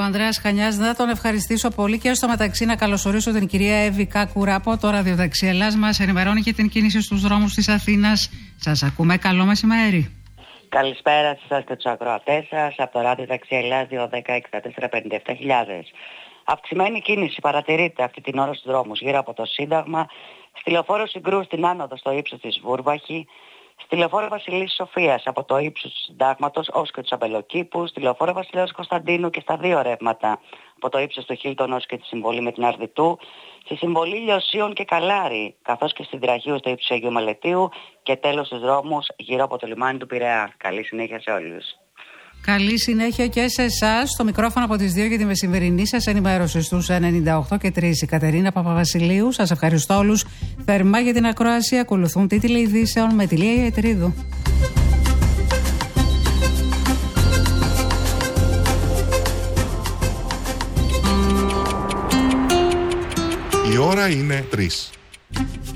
B: Χανιάς. Να τον ευχαριστήσω πολύ και στο μεταξύ να καλωσορίσω την κυρία Εύη Κάκουρα από το ραδιοδεξί Ελλάς. Μας ενημερώνει και την κίνηση στους δρόμους της Αθήνας. Σας ακούμε, καλό μεσημέρι.
M: Καλησπέρα σας και τους ακροατές σας από το ραδιοδεξί Ελλάς δύο δέκα εξήντα τέσσερα πενήντα επτά χιλιάδες. Αυξημένη κίνηση παρατηρείται αυτή την ώρα στους δρόμους γύρω από το Σύνταγμα, στη λεωφόρο Συγκρού στην άνοδο στο ύψος της Βούρβαχη, στη λεωφόρο Βασιλής Σοφίας από το ύψος του Συντάγματος ως και του Αμπελοκήπου, στη λεωφόρο Βασιλέως Κωνσταντίνου και στα δύο ρεύματα από το ύψος του Χίλτον ως και τη συμβολή με την Αρδιτού, στη συμβολή Λιωσίων και Καλάρη, καθώς και στην Δραχίου στο ύψος Αγίου Μελετίου και τέλος στους δρόμους γύρω από το λιμάνι του Πειραιά. Καλή συνέχεια σε όλους.
B: Καλή συνέχεια και σε εσάς. Στο μικρόφωνο από τις δύο για τη μεσημερινή σας ενημέρωση στους ενενήντα οκτώ και τρία η Κατερίνα Παπαβασιλείου. Σας ευχαριστώ όλους θερμά για την ακρόαση. Ακολουθούν τίτλοι ειδήσεων με τη Λία Ιατρίδου.
N: Η ώρα είναι τρεις.